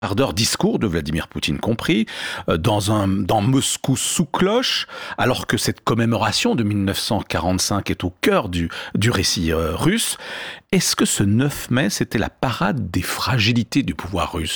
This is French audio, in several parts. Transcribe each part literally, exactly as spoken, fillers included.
Ardeur discours de Vladimir Poutine compris, euh, dans, un, dans Moscou sous cloche, alors que cette commémoration de mille neuf cent quarante-cinq est au cœur du, du récit euh, russe. Est-ce que ce neuf mai, c'était la parade des fragilités du pouvoir russe ?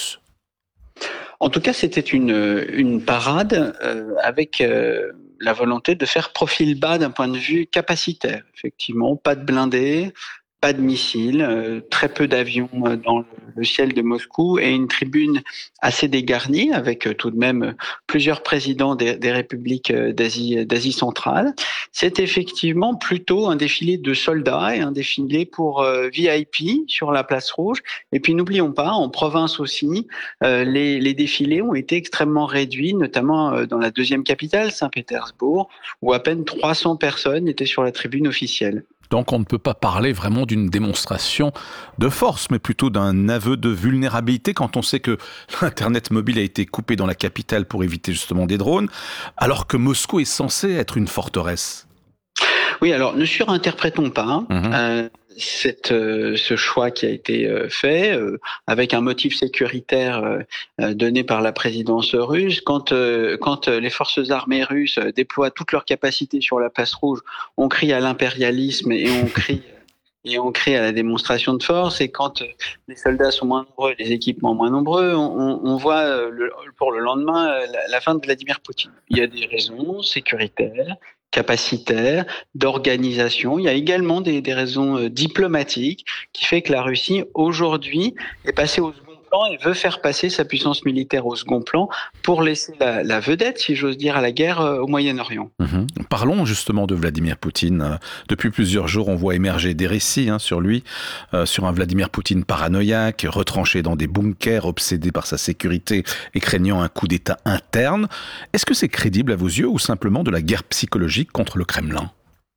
En tout cas, c'était une, une parade euh, avec euh, la volonté de faire profil bas d'un point de vue capacitaire. Effectivement, pas de blindés, pas de missiles, euh, très peu d'avions dans le, le ciel de Moscou et une tribune assez dégarnie avec euh, tout de même plusieurs présidents des, des républiques d'Asie, d'Asie centrale. C'est effectivement plutôt un défilé de soldats et un défilé pour euh, V I P sur la place rouge. Et puis n'oublions pas, en province aussi, euh, les, les défilés ont été extrêmement réduits, notamment euh, dans la deuxième capitale, Saint-Pétersbourg, où à peine trois cents personnes étaient sur la tribune officielle. Donc on ne peut pas parler vraiment d'une démonstration de force, mais plutôt d'un aveu de vulnérabilité quand on sait que l'Internet mobile a été coupé dans la capitale pour éviter justement des drones, alors que Moscou est censé être une forteresse. Oui, alors ne surinterprétons pas. Hein. Mmh. Euh, cette, euh, ce choix qui a été euh, fait euh, avec un motif sécuritaire euh, donné par la présidence russe. Quand, euh, quand les forces armées russes déploient toutes leurs capacités sur la place rouge, on crie à l'impérialisme et on crie et on crie à la démonstration de force. Et quand les soldats sont moins nombreux, les équipements moins nombreux, on, on voit le, pour le lendemain la, la fin de Vladimir Poutine. Il y a des raisons sécuritaires, capacitaire, d'organisation. Il y a également des, des raisons euh, diplomatiques qui fait que la Russie, aujourd'hui, est passée au second plan et veut faire passer sa puissance militaire au second plan pour laisser la, la vedette, si j'ose dire, à la guerre euh, au Moyen-Orient. Mmh. Parlons justement de Vladimir Poutine. Euh, depuis plusieurs jours, on voit émerger des récits hein, sur lui, euh, sur un Vladimir Poutine paranoïaque, retranché dans des bunkers, obsédé par sa sécurité et craignant un coup d'État interne. Est-ce que c'est crédible à vos yeux ou simplement de la guerre psychologique contre le Kremlin ?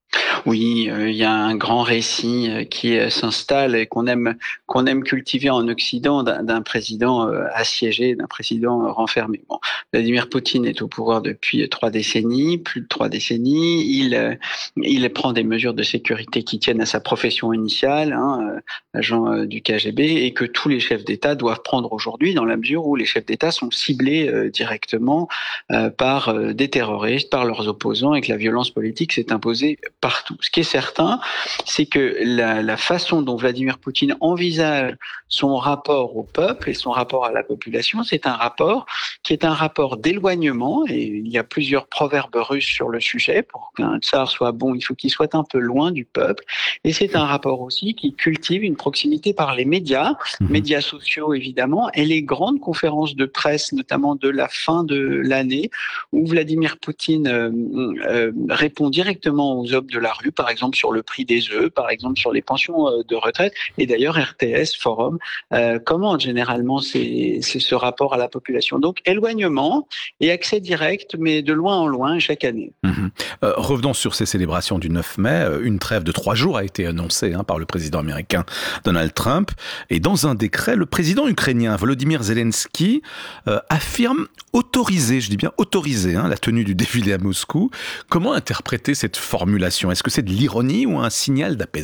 Oui, il euh, y a un grand récit euh, qui euh, s'installe et qu'on aime qu'on aime cultiver en Occident d'un, d'un président euh, assiégé, d'un président euh, renfermé. Bon, Vladimir Poutine est au pouvoir depuis trois décennies, plus de trois décennies. Il euh, il prend des mesures de sécurité qui tiennent à sa profession initiale, hein, euh, agent euh, du K G B, et que tous les chefs d'État doivent prendre aujourd'hui, dans la mesure où les chefs d'État sont ciblés euh, directement euh, par euh, des terroristes, par leurs opposants, et que la violence politique s'est imposée partout. Ce qui est certain, c'est que la, la façon dont Vladimir Poutine envisage son rapport au peuple et son rapport à la population, c'est un rapport qui est un rapport d'éloignement, et il y a plusieurs proverbes russes sur le sujet. Pour qu'un tsar soit bon, il faut qu'il soit un peu loin du peuple, et c'est un rapport aussi qui cultive une proximité par les médias, mmh. médias sociaux évidemment, et les grandes conférences de presse, notamment de la fin de l'année, où Vladimir Poutine euh, euh, répond directement aux hommes de la rue, par exemple sur le prix des œufs, par exemple sur les pensions de retraite, et d'ailleurs R T S, Forum, euh, commande généralement c'est, c'est ce rapport à la population. Donc éloignement et accès direct, mais de loin en loin chaque année. Mmh. Euh, revenons sur ces célébrations du neuf mai. Une trêve de trois jours a été annoncée hein, par le président américain Donald Trump. Et dans un décret, le président ukrainien Volodymyr Zelensky euh, affirme autoriser, je dis bien autoriser, hein, la tenue du défilé à Moscou. Comment interpréter cette formulation ? Est-ce que c'est de l'ironie ou un signal d'apaisement ?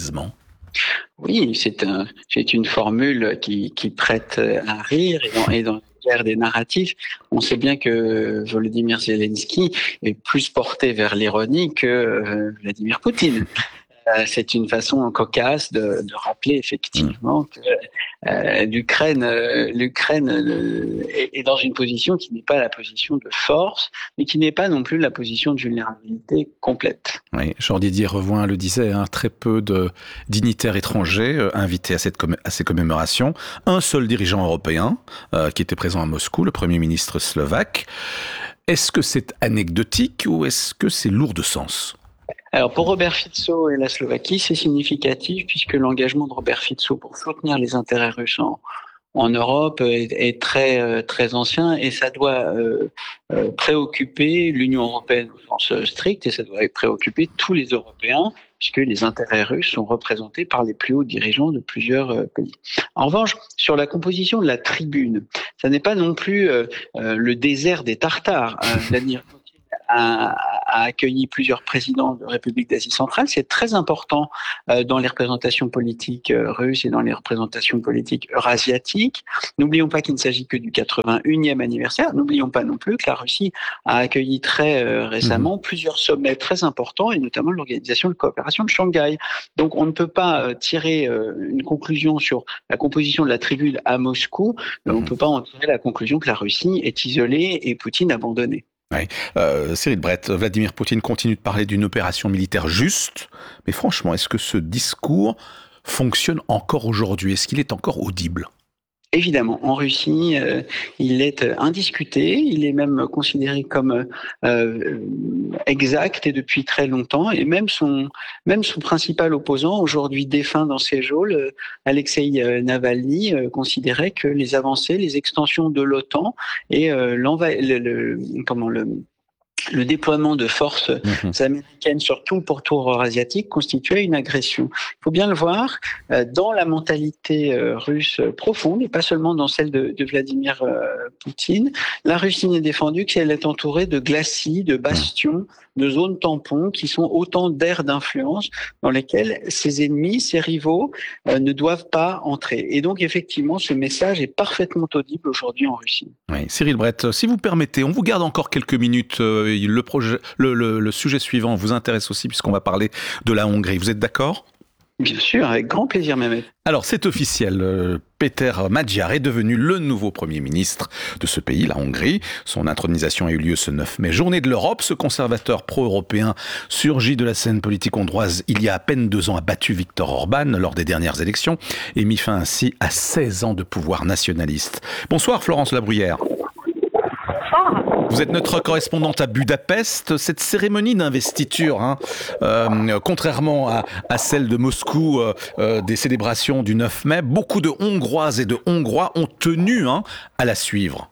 Oui, c'est, un, c'est une formule qui, qui prête à rire et dans, et dans l'ère des narratifs, on sait bien que Volodymyr Zelensky est plus porté vers l'ironie que euh, Vladimir Poutine. Euh, c'est une façon cocasse de, de rappeler effectivement que euh, l'Ukraine, euh, l'Ukraine euh, est, est dans une position qui n'est pas la position de force, mais qui n'est pas non plus la position de vulnérabilité complète. Oui, Jean-Didier Revoin le disait, hein, très peu de dignitaires étrangers euh, invités à, cette comm- à ces commémorations. Un seul dirigeant européen euh, qui était présent à Moscou, le Premier ministre slovaque. Est-ce que c'est anecdotique ou est-ce que c'est lourd de sens ? Alors pour Robert Fico et la Slovaquie, c'est significatif puisque l'engagement de Robert Fico pour soutenir les intérêts russes en, en Europe est, est très très ancien et ça doit euh, euh, préoccuper l'Union européenne au sens strict et ça doit préoccuper tous les Européens puisque les intérêts russes sont représentés par les plus hauts dirigeants de plusieurs pays. En revanche, sur la composition de la tribune, ça n'est pas non plus euh, euh, le désert des Tartares. Euh, A, a accueilli plusieurs présidents de République d'Asie centrale. C'est très important euh, dans les représentations politiques euh, russes et dans les représentations politiques eurasiatiques. N'oublions pas qu'il ne s'agit que du quatre-vingt-unième anniversaire. N'oublions pas non plus que la Russie a accueilli très euh, récemment mmh. plusieurs sommets très importants, et notamment l'Organisation de coopération de Shanghai. Donc on ne peut pas euh, tirer euh, une conclusion sur la composition de la tribune à Moscou, mmh. on ne peut pas en tirer la conclusion que la Russie est isolée et Poutine abandonné. Oui. Euh, Cyril Brett, Vladimir Poutine continue de parler d'une opération militaire juste, mais franchement, est-ce que ce discours fonctionne encore aujourd'hui? Est-ce qu'il est encore audible? Évidemment, en Russie, euh, il est indiscuté, il est même considéré comme euh, exact et depuis très longtemps. Et même son, même son principal opposant, aujourd'hui défunt dans ses geôles, Alexei Navalny, euh, considérait que les avancées, les extensions de l'OTAN et euh, l'enva- le, le, comment le Le déploiement de forces mmh. américaines sur tout le pourtour eurasiatique constituait une agression. Il faut bien le voir, dans la mentalité russe profonde, et pas seulement dans celle de, de Vladimir Poutine, la Russie n'est défendue qu'elle est entourée de glacis, de bastions, de zones tampons, qui sont autant d'aires d'influence dans lesquelles ses ennemis, ses rivaux, euh, ne doivent pas entrer. Et donc, effectivement, ce message est parfaitement audible aujourd'hui en Russie. Oui, Cyril Brett, si vous permettez, on vous garde encore quelques minutes. Le, projet, le, le, le sujet suivant vous intéresse aussi, puisqu'on va parler de la Hongrie. Vous êtes d'accord ? Bien sûr, avec grand plaisir, Mehmet. Alors, c'est officiel. Péter Magyar est devenu le nouveau Premier ministre de ce pays, la Hongrie. Son intronisation a eu lieu ce neuf mai, journée de l'Europe. Ce conservateur pro-européen surgi de la scène politique hongroise il y a à peine deux ans a battu Viktor Orban lors des dernières élections et mis fin ainsi à seize ans de pouvoir nationaliste. Bonsoir Florence Labruyère. Vous êtes notre correspondante à Budapest. Cette cérémonie d'investiture, hein, euh, contrairement à, à celle de Moscou, euh, euh, des célébrations du neuf mai, beaucoup de Hongroises et de Hongrois ont tenu hein, à la suivre.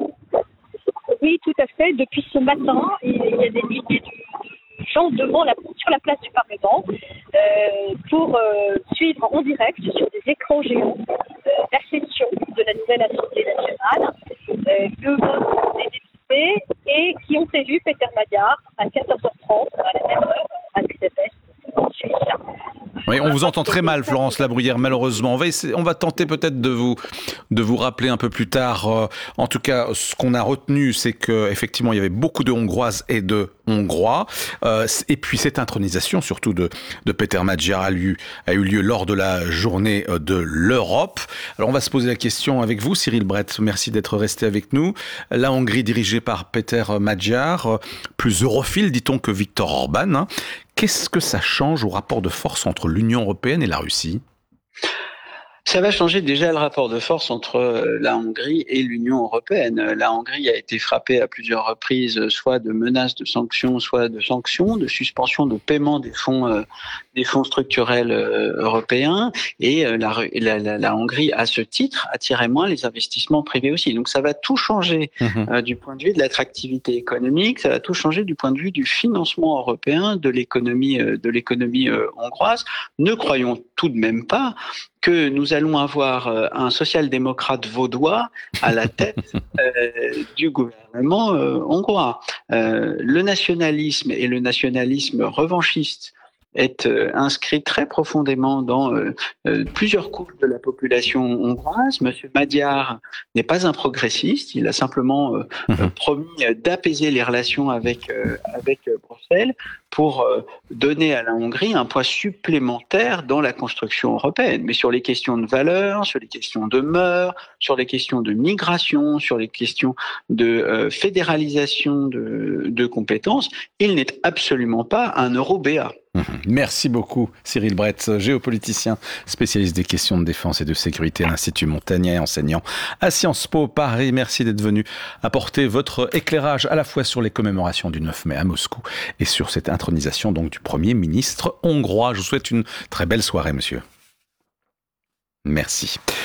Oui, tout à fait. Depuis ce matin, il y a des milliers de gens devant la, sur la place du Parlement euh, pour euh, suivre en direct sur des écrans géants euh, la session de la nouvelle Assemblée nationale, euh, le vote des députés et qui ont élu Péter Magyar à quatorze heures trente à la même heure à Budapest, en Suisse. Oui, on vous entend très mal, Florence Labruyère, malheureusement. On va, essayer, on va tenter peut-être de vous, de vous rappeler un peu plus tard. Euh, en tout cas, ce qu'on a retenu, c'est qu'effectivement, il y avait beaucoup de Hongroises et de Hongrois. Euh, et puis, cette intronisation, surtout de, de Péter Magyar, a eu, a eu lieu lors de la journée de l'Europe. Alors, on va se poser la question avec vous, Cyril Brett. Merci d'être resté avec nous. La Hongrie, dirigée par Péter Magyar, plus europhile, dit-on, que Viktor Orban, hein. Qu'est-ce que ça change au rapport de force entre l'Union européenne et la Russie ? Ça va changer déjà le rapport de force entre la Hongrie et l'Union européenne. La Hongrie a été frappée à plusieurs reprises, soit de menaces de sanctions, soit de sanctions, de suspension de paiement des fonds, euh, des fonds structurels euh, européens. Et euh, la, la, la, la Hongrie, à ce titre, attirait moins les investissements privés aussi. Donc ça va tout changer mmh. euh, du point de vue de l'attractivité économique, ça va tout changer du point de vue du financement européen de l'économie, euh, de l'économie euh, hongroise. Ne croyons tout de même pas que nous allons avoir un social-démocrate vaudois à la tête euh, du gouvernement euh, hongrois. Euh, le nationalisme et le nationalisme revanchiste est euh, inscrit très profondément dans euh, euh, plusieurs couches de la population hongroise. Monsieur Magyar n'est pas un progressiste, il a simplement euh, mmh. promis d'apaiser les relations avec, euh, avec Bruxelles pour euh, donner à la Hongrie un poids supplémentaire dans la construction européenne. Mais sur les questions de valeurs, sur les questions de mœurs, sur les questions de migration, sur les questions de euh, fédéralisation de, de compétences, il n'est absolument pas un euro-béat. Merci beaucoup Cyril Brett, géopoliticien, spécialiste des questions de défense et de sécurité à l'Institut Montaigne et enseignant à Sciences Po Paris. Merci d'être venu apporter votre éclairage à la fois sur les commémorations du neuf mai à Moscou et sur cette intronisation donc du Premier ministre hongrois. Je vous souhaite une très belle soirée, monsieur. Merci.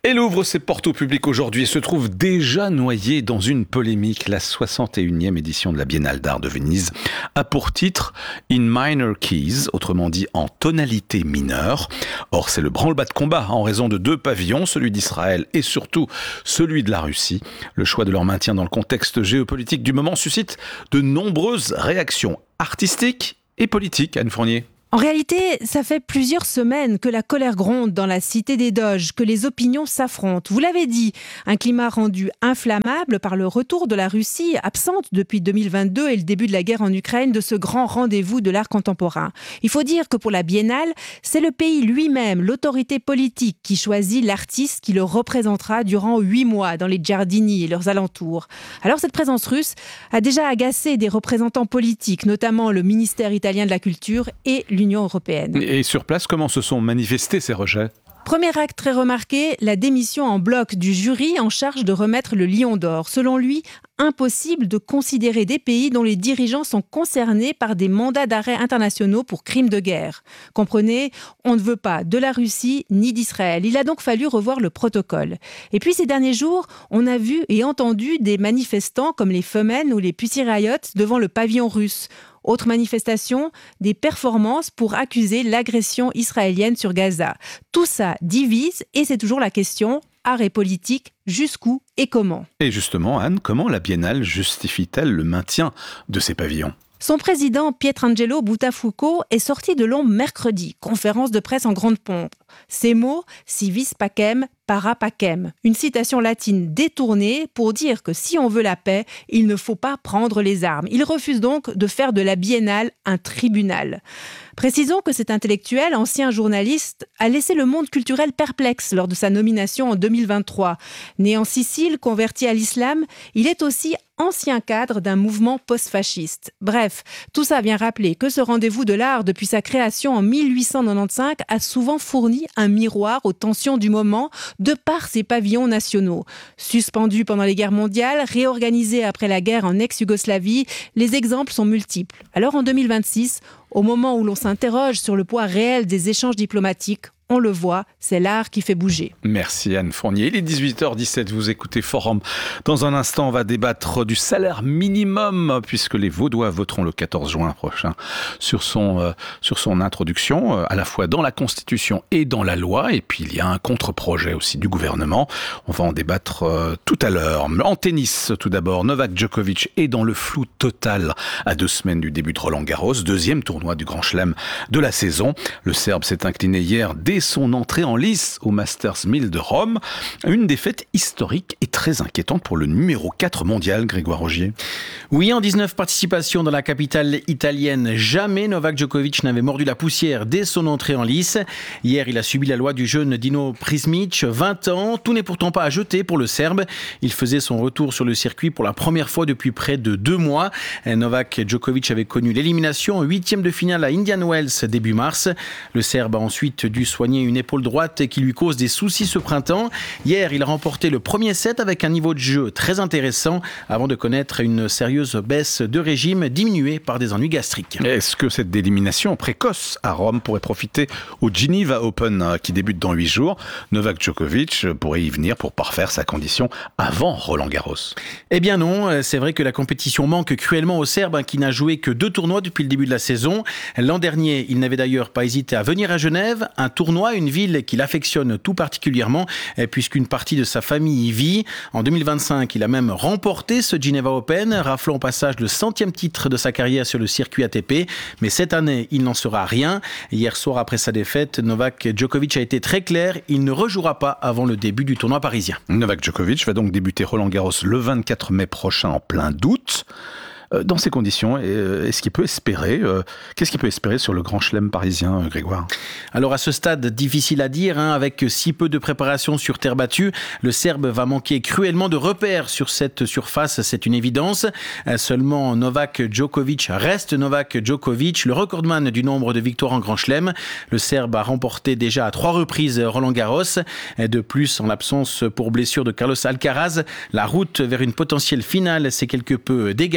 Elle ouvre ses portes au public aujourd'hui et se trouve déjà noyée dans une polémique. La soixante et unième édition de la Biennale d'art de Venise a pour titre In Minor Keys, autrement dit en tonalité mineure. Or, c'est le branle-bas de combat en raison de deux pavillons, celui d'Israël et surtout celui de la Russie. Le choix de leur maintien dans le contexte géopolitique du moment suscite de nombreuses réactions artistiques et politiques. Anne Fournier. En réalité, ça fait plusieurs semaines que la colère gronde dans la cité des Doges, que les opinions s'affrontent. Vous l'avez dit, un climat rendu inflammable par le retour de la Russie, absente depuis deux mille vingt-deux et le début de la guerre en Ukraine, de ce grand rendez-vous de l'art contemporain. Il faut dire que pour la Biennale, c'est le pays lui-même, l'autorité politique, qui choisit l'artiste qui le représentera durant huit mois dans les Giardini et leurs alentours. Alors cette présence russe a déjà agacé des représentants politiques, notamment le ministère italien de la Culture et l'Union européenne. Et sur place, comment se sont manifestés ces rejets ? Premier acte très remarqué, la démission en bloc du jury en charge de remettre le Lion d'Or. Selon lui, impossible de considérer des pays dont les dirigeants sont concernés par des mandats d'arrêt internationaux pour crimes de guerre. Comprenez, on ne veut pas de la Russie ni d'Israël. Il a donc fallu revoir le protocole. Et puis ces derniers jours, on a vu et entendu des manifestants comme les Femen ou les Pussy Riot devant le pavillon russe. Autre manifestation, des performances pour accuser l'agression israélienne sur Gaza. Tout ça divise et c'est toujours la question, art et politique, jusqu'où et comment ? Et justement, Anne, comment la Biennale justifie-t-elle le maintien de ces pavillons ? Son président, Pietrangelo Buttafuoco, est sorti de l'ombre mercredi, conférence de presse en grande pompe. Ces mots, si vis pacem, para pacem, une citation latine détournée pour dire que si on veut la paix, il ne faut pas prendre les armes. Il refuse donc de faire de la Biennale un tribunal. Précisons que cet intellectuel, ancien journaliste, a laissé le monde culturel perplexe lors de sa nomination en deux mille vingt-trois. Né en Sicile, converti à l'islam, il est aussi ancien cadre d'un mouvement post-fasciste. Bref, tout ça vient rappeler que ce rendez-vous de l'art, depuis sa création en mille huit cent quatre-vingt-quinze, a souvent fourni un miroir aux tensions du moment de par ses pavillons nationaux. Suspendus pendant les guerres mondiales, réorganisés après la guerre en ex-Yougoslavie, les exemples sont multiples. Alors en deux mille vingt-six, au moment où l'on s'interroge sur le poids réel des échanges diplomatiques, on le voit, c'est l'art qui fait bouger. Merci Anne Fournier. Il est dix-huit heures dix-sept, vous écoutez Forum. Dans un instant, on va débattre du salaire minimum, puisque les Vaudois voteront le quatorze juin prochain sur son, euh, sur son introduction, euh, à la fois dans la Constitution et dans la loi. Et puis, il y a un contre-projet aussi du gouvernement. On va en débattre euh, tout à l'heure. En tennis, tout d'abord, Novak Djokovic est dans le flou total à deux semaines du début de Roland-Garros, deuxième tournoi du Grand Chelem de la saison. Le Serbe s'est incliné hier dès son entrée en lice au Masters mille de Rome. Une défaite historique et très inquiétante pour le numéro quatre mondial, Grégoire Rogier. Oui, en dix-neuf participations dans la capitale italienne, jamais Novak Djokovic n'avait mordu la poussière dès son entrée en lice. Hier, il a subi la loi du jeune Dino Prismic, vingt ans. Tout n'est pourtant pas à jeter pour le Serbe. Il faisait son retour sur le circuit pour la première fois depuis près de deux mois. Novak Djokovic avait connu l'élimination en huitième de finale à Indian Wells début mars. Le Serbe a ensuite dû soigner une épaule droite qui lui cause des soucis ce printemps. Hier, il a remporté le premier set avec un niveau de jeu très intéressant avant de connaître une sérieuse baisse de régime diminuée par des ennuis gastriques. Est-ce que cette élimination précoce à Rome pourrait profiter au Geneva Open qui débute dans huit jours ? Novak Djokovic pourrait y venir pour parfaire sa condition avant Roland-Garros. Eh bien non, c'est vrai que la compétition manque cruellement au Serbe qui n'a joué que deux tournois depuis le début de la saison. L'an dernier, il n'avait d'ailleurs pas hésité à venir à Genève, un tournoi une ville qu'il affectionne tout particulièrement puisqu'une partie de sa famille y vit. En deux mille vingt-cinq, il a même remporté ce Geneva Open, raflant au passage le centième titre de sa carrière sur le circuit A T P. Mais cette année, il n'en sera rien. Hier soir, après sa défaite, Novak Djokovic a été très clair, il ne rejouera pas avant le début du tournoi parisien. Novak Djokovic va donc débuter Roland-Garros le vingt-quatre mai prochain en plein doute. Dans ces conditions, est-ce qu'il peut espérer, euh, qu'est-ce qu'il peut espérer sur le Grand Chelem parisien, Grégoire ? Alors à ce stade, difficile à dire, hein, avec si peu de préparation sur terre battue, le Serbe va manquer cruellement de repères sur cette surface, c'est une évidence. Seulement Novak Djokovic reste Novak Djokovic, le recordman du nombre de victoires en Grand Chelem. Le Serbe a remporté déjà à trois reprises Roland-Garros. De plus, en l'absence pour blessure de Carlos Alcaraz, la route vers une potentielle finale s'est quelque peu dégagée.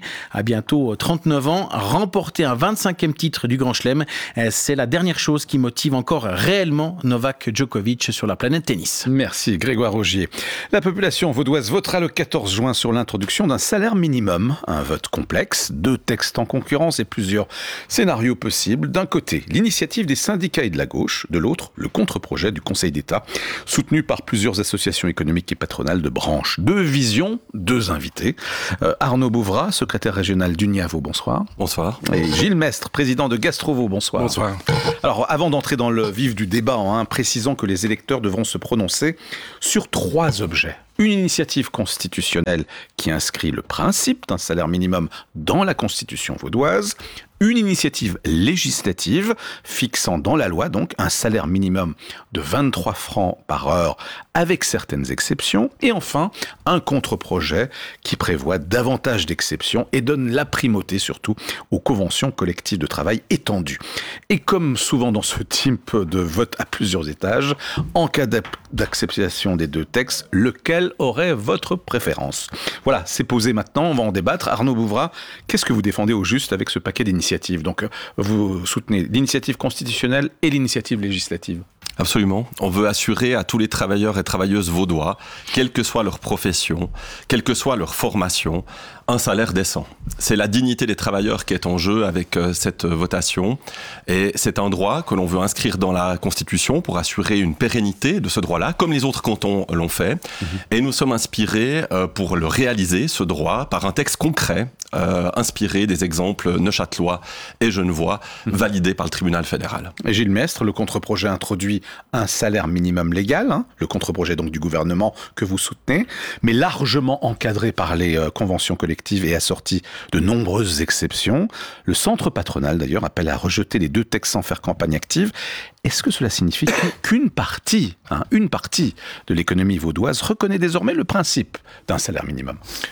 à bientôt trente-neuf ans, remporter un vingt-cinquième titre du Grand Chelem, c'est la dernière chose qui motive encore réellement Novak Djokovic sur la planète tennis. Merci Grégoire Augier. La population vaudoise votera le quatorze juin sur l'introduction d'un salaire minimum. Un vote complexe, deux textes en concurrence et plusieurs scénarios possibles. D'un côté, l'initiative des syndicats et de la gauche. De l'autre, le contre-projet du Conseil d'État, soutenu par plusieurs associations économiques et patronales de branches. Deux visions, deux invités. Euh, Arnaud Bouvrat, secrétaire régional d'Uniavo, bonsoir. Bonsoir. Et Gilles Mestre, président de Gastrovo, bonsoir. Bonsoir. Alors, avant d'entrer dans le vif du débat, hein, précisons que les électeurs devront se prononcer sur trois objets. Une initiative constitutionnelle qui inscrit le principe d'un salaire minimum dans la Constitution vaudoise, une initiative législative fixant dans la loi donc un salaire minimum de vingt-trois francs par heure avec certaines exceptions, et enfin un contre-projet qui prévoit davantage d'exceptions et donne la primauté surtout aux conventions collectives de travail étendues. Et comme souvent dans ce type de vote à plusieurs étages, en cas d'acceptation des deux textes, lequel aurait votre préférence? Voilà, c'est posé maintenant, on va en débattre. Arnaud Bouvrat, qu'est-ce que vous défendez au juste avec ce paquet d'initiatives? Donc, vous soutenez l'initiative constitutionnelle et l'initiative législative. Absolument. On veut assurer à tous les travailleurs et travailleuses vaudois, quelle que soit leur profession, quelle que soit leur formation, un salaire décent. C'est la dignité des travailleurs qui est en jeu avec euh, cette votation. Et c'est un droit que l'on veut inscrire dans la Constitution pour assurer une pérennité de ce droit-là, comme les autres cantons l'ont fait. Mmh. Et nous sommes inspirés euh, pour le réaliser, ce droit, par un texte concret, euh, inspiré des exemples neuchâtelois et genevois, mmh. validés par le tribunal fédéral. Et Gilles Mestre, le contre-projet introduit un salaire minimum légal, hein, le contre-projet donc du gouvernement que vous soutenez, mais largement encadré par les euh, conventions collectives et assorti de nombreuses exceptions. Le centre patronal d'ailleurs appelle à rejeter les deux textes sans faire campagne active. Est-ce que cela signifie qu'une partie, hein, une partie de l'économie vaudoise reconnaît désormais le principe d'un salaire minimum?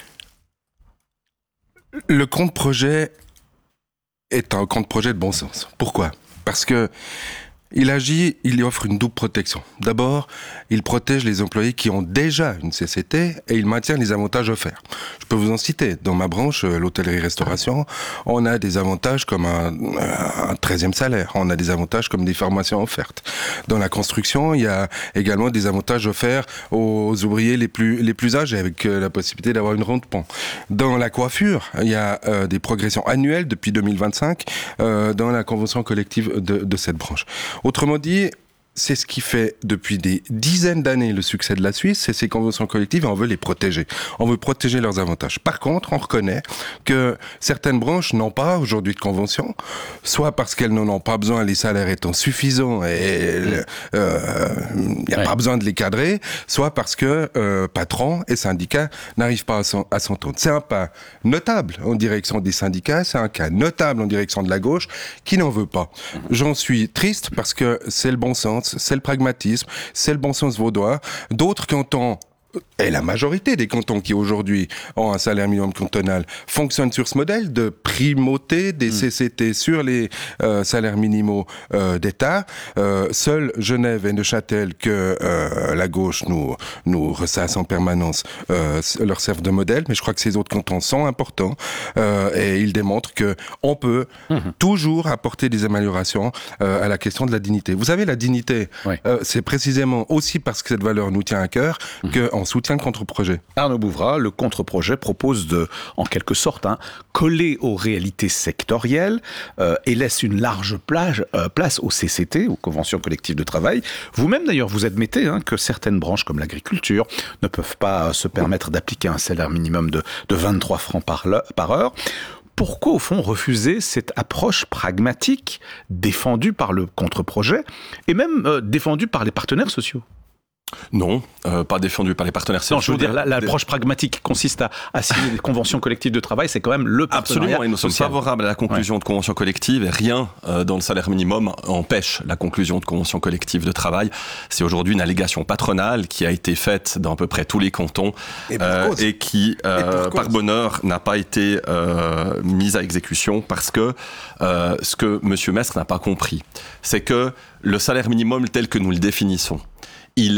Le contre-projet est un contre-projet de bon sens. Pourquoi? Parce que il agit, il y offre une double protection. D'abord, il protège les employés qui ont déjà une C C T et il maintient les avantages offerts. Je peux vous en citer. Dans ma branche, l'hôtellerie-restauration, on a des avantages comme un, un treizième salaire. On a des avantages comme des formations offertes. Dans la construction, il y a également des avantages offerts aux ouvriers les plus, les plus âgés avec la possibilité d'avoir une ronde-pont. Dans la coiffure, il y a euh, des progressions annuelles depuis deux mille vingt-cinq euh, dans la convention collective de, de cette branche. Autrement dit, c'est ce qui fait depuis des dizaines d'années le succès de la Suisse, c'est ces conventions collectives et on veut les protéger. On veut protéger leurs avantages. Par contre, on reconnaît que certaines branches n'ont pas aujourd'hui de convention, soit parce qu'elles n'en ont pas besoin, les salaires étant suffisants et il euh, n'y a ouais. pas besoin de les cadrer, soit parce que euh, patrons et syndicats n'arrivent pas à s'entendre. C'est un pas notable en direction des syndicats, c'est un cas notable en direction de la gauche qui n'en veut pas. J'en suis triste parce que c'est le bon sens, c'est le pragmatisme, c'est le bon sens vaudois. D'autres cantons, et la majorité des cantons qui aujourd'hui ont un salaire minimum cantonal, fonctionnent sur ce modèle de primauté des mmh. C C T sur les euh, salaires minimaux euh, d'État. Euh, seuls Genève et Neuchâtel, que euh, la gauche nous, nous ressasse en permanence, euh, leur servent de modèle, mais je crois que ces autres cantons sont importants euh, et ils démontrent qu'on peut mmh. toujours apporter des améliorations euh, à la question de la dignité. Vous savez, la dignité, oui. euh, c'est précisément aussi parce que cette valeur nous tient à cœur mmh. qu'on soutient le contre-projet. Arnaud Bouvrat, le contre-projet propose de, en quelque sorte, hein, coller aux réalités sectorielles euh, et laisse une large plage, euh, place aux C C T, aux conventions collectives de travail. Vous-même d'ailleurs, vous admettez hein, que certaines branches comme l'agriculture ne peuvent pas euh, se permettre d'appliquer un salaire minimum de, de vingt-trois francs par, le, par heure. Pourquoi, au fond, refuser cette approche pragmatique défendue par le contre-projet et même euh, défendue par les partenaires sociaux ? Non, euh, pas défendu par les partenaires sociaux. Non, je veux dire, l'approche des... pragmatique consiste à, à signer des conventions collectives de travail, c'est quand même le partenariat. Absolument, et nous sommes social. favorables à la conclusion ouais. de conventions collectives, et rien euh, dans le salaire minimum empêche la conclusion de conventions collectives de travail. C'est aujourd'hui une allégation patronale qui a été faite dans à peu près tous les cantons et, euh, et qui, euh, et par bonheur, n'a pas été euh, mise à exécution parce que euh, ce que M. Mestre n'a pas compris, c'est que le salaire minimum tel que nous le définissons, il est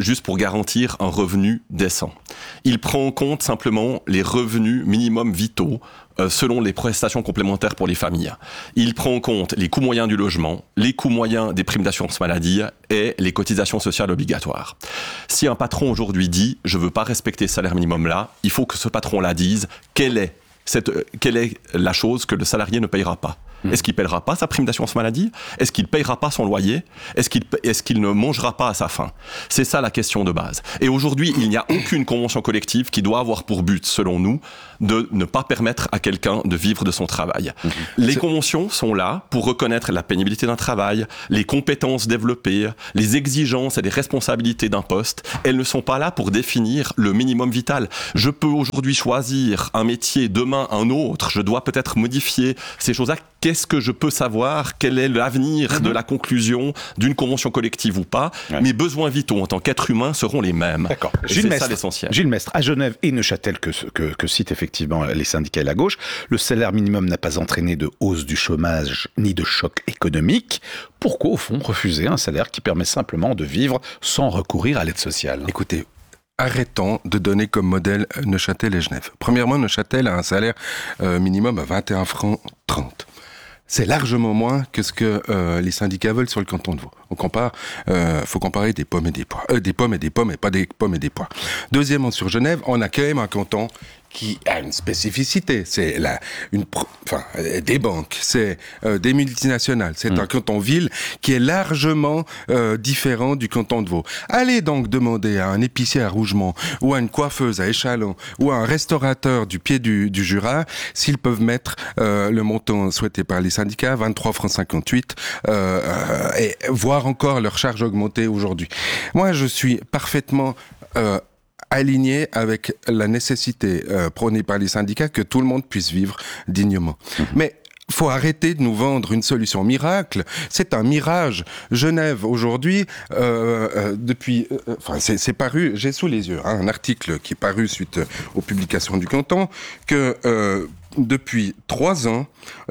juste pour garantir un revenu décent. Il prend en compte simplement les revenus minimums vitaux euh, selon les prestations complémentaires pour les familles. Il prend en compte les coûts moyens du logement, les coûts moyens des primes d'assurance maladie et les cotisations sociales obligatoires. Si un patron aujourd'hui dit « je ne veux pas respecter ce salaire minimum-là », il faut que ce patron-là dise quelle est, cette, quelle est la chose que le salarié ne payera pas. Est-ce qu'il ne paiera pas sa prime d'assurance maladie ? Est-ce qu'il ne paiera pas son loyer ? Est-ce qu'il, est-ce qu'il ne mangera pas à sa faim ? C'est ça la question de base. Et aujourd'hui, il n'y a aucune convention collective qui doit avoir pour but, selon nous, de ne pas permettre à quelqu'un de vivre de son travail. Mmh. Les C'est... conventions sont là pour reconnaître la pénibilité d'un travail, les compétences développées, les exigences et les responsabilités d'un poste. Elles ne sont pas là pour définir le minimum vital. Je peux aujourd'hui choisir un métier, demain un autre. Je dois peut-être modifier ces choses-là. Qu'est-ce que je peux savoir ? Quel est l'avenir mmh. de la conclusion d'une convention collective ou pas ? ouais. Mes besoins vitaux en tant qu'être humain seront les mêmes. D'accord. Et Gilles c'est Mestre, ça l'essentiel. Gilles Mestre, à Genève et Neuchâtel, que, que, que citent effectivement les syndicats et la gauche, le salaire minimum n'a pas entraîné de hausse du chômage ni de choc économique. Pourquoi, au fond, refuser un salaire qui permet simplement de vivre sans recourir à l'aide sociale ? Écoutez, arrêtons de donner comme modèle Neuchâtel et Genève. Premièrement, Neuchâtel a un salaire euh, minimum à vingt et un francs trente. C'est largement moins que ce que euh, les syndicats veulent sur le canton de Vaud. On compare, euh, faut comparer des pommes et des poires, euh, des pommes et des pommes et pas des pommes et des poires. Deuxièmement, sur Genève, on a quand même un canton qui a une spécificité, c'est la, une, enfin, des banques, c'est euh, des multinationales, c'est mmh. un canton-ville qui est largement euh, différent du canton de Vaud. Allez donc demander à un épicier à Rougemont, ou à une coiffeuse à Échallens, ou à un restaurateur du pied du, du Jura, s'ils peuvent mettre euh, le montant souhaité par les syndicats, vingt-trois francs cinquante-huit, euh, euh, et voir encore leur charge augmenter aujourd'hui. Moi, je suis parfaitement euh, aligné avec la nécessité euh, prônée par les syndicats que tout le monde puisse vivre dignement. Mmh. Mais faut arrêter de nous vendre une solution miracle. C'est un mirage. Genève, aujourd'hui, euh, euh, depuis... Euh, enfin, c'est, c'est paru, j'ai sous les yeux, hein, un article qui est paru suite aux publications du canton, que... Euh, depuis trois ans,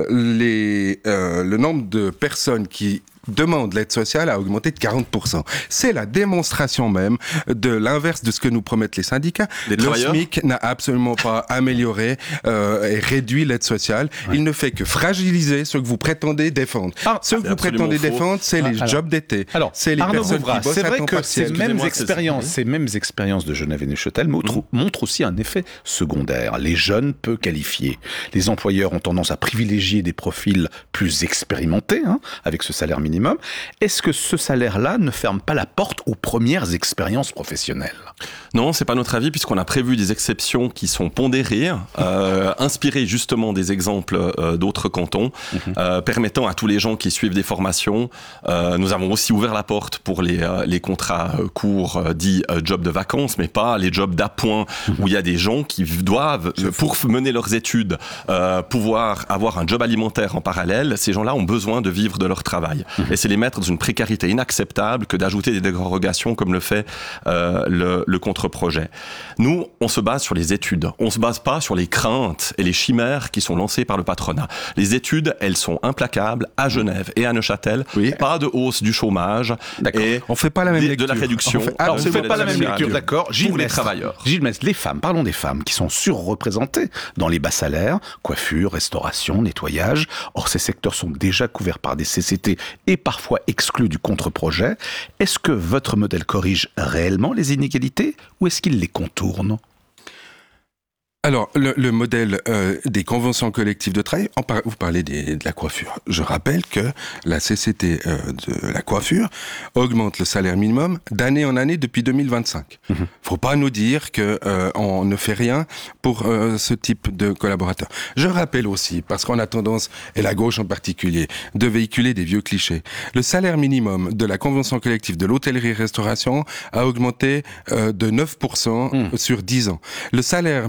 les, euh, le nombre de personnes qui demandent l'aide sociale a augmenté de quarante pour cent. C'est la démonstration même de l'inverse de ce que nous promettent les syndicats. Les le SMIC n'a absolument pas amélioré euh, et réduit l'aide sociale. Ouais. Il ne fait que fragiliser ce que vous prétendez défendre. Ah, ce que vous prétendez faux. défendre, c'est ah, les alors, jobs d'été. Alors, c'est les Arnaud personnes Bouvras, qui bossent c'est vrai à temps que partiel. ces mêmes expériences, ces mêmes expériences de Genève et Neuchâtel montrent, mmh. montrent aussi un effet secondaire. Les jeunes peu qualifiés. Les employeurs ont tendance à privilégier des profils plus expérimentés, hein, avec ce salaire minimum. Est-ce que ce salaire-là ne ferme pas la porte aux premières expériences professionnelles ? Non, c'est pas notre avis, puisqu'on a prévu des exceptions qui sont pondérées, euh, inspirées justement des exemples euh, d'autres cantons, mmh. euh, permettant à tous les gens qui suivent des formations. Euh, nous avons aussi ouvert la porte pour les, euh, les contrats courts euh, dits euh, jobs de vacances, mais pas les jobs d'appoint, mmh. où il y a des gens qui doivent, euh, pour mener leurs études, euh, pouvoir avoir un job alimentaire en parallèle. Ces gens-là ont besoin de vivre de leur travail. Mmh. Et c'est les mettre dans une précarité inacceptable que d'ajouter des dérogations comme le fait euh, le, le contre-projet. Nous, on se base sur les études. On se base pas sur les craintes et les chimères qui sont lancées par le patronat. Les études, elles sont implacables à Genève et à Neuchâtel. Oui. Pas de hausse du chômage. D'accord. Et on fait pas la même lecture. De la réduction. On fait, alors, on fait pas la même lecture, d'accord. Gilles pour Mestre, les travailleurs. Gilles Mestre, les femmes, parlons des femmes qui sont surreprésentées dans les bas salaires, coiffure, restauration, nettoyage. Or, ces secteurs sont déjà couverts par des C C T et parfois exclus du contre-projet. Est-ce que votre modèle corrige réellement les inégalités ou est-ce qu'il les contourne ? Alors, le, le modèle euh, des conventions collectives de travail, en par, vous parlez des, de la coiffure. Je rappelle que la C C T euh, de la coiffure augmente le salaire minimum d'année en année depuis deux mille vingt-cinq. Mmh. Faut pas nous dire que euh, on ne fait rien pour euh, ce type de collaborateurs. Je rappelle aussi, parce qu'on a tendance, et la gauche en particulier, de véhiculer des vieux clichés. Le salaire minimum de la convention collective de l'hôtellerie-restauration a augmenté euh, de neuf pour cent mmh. sur dix ans. Le salaire, le Le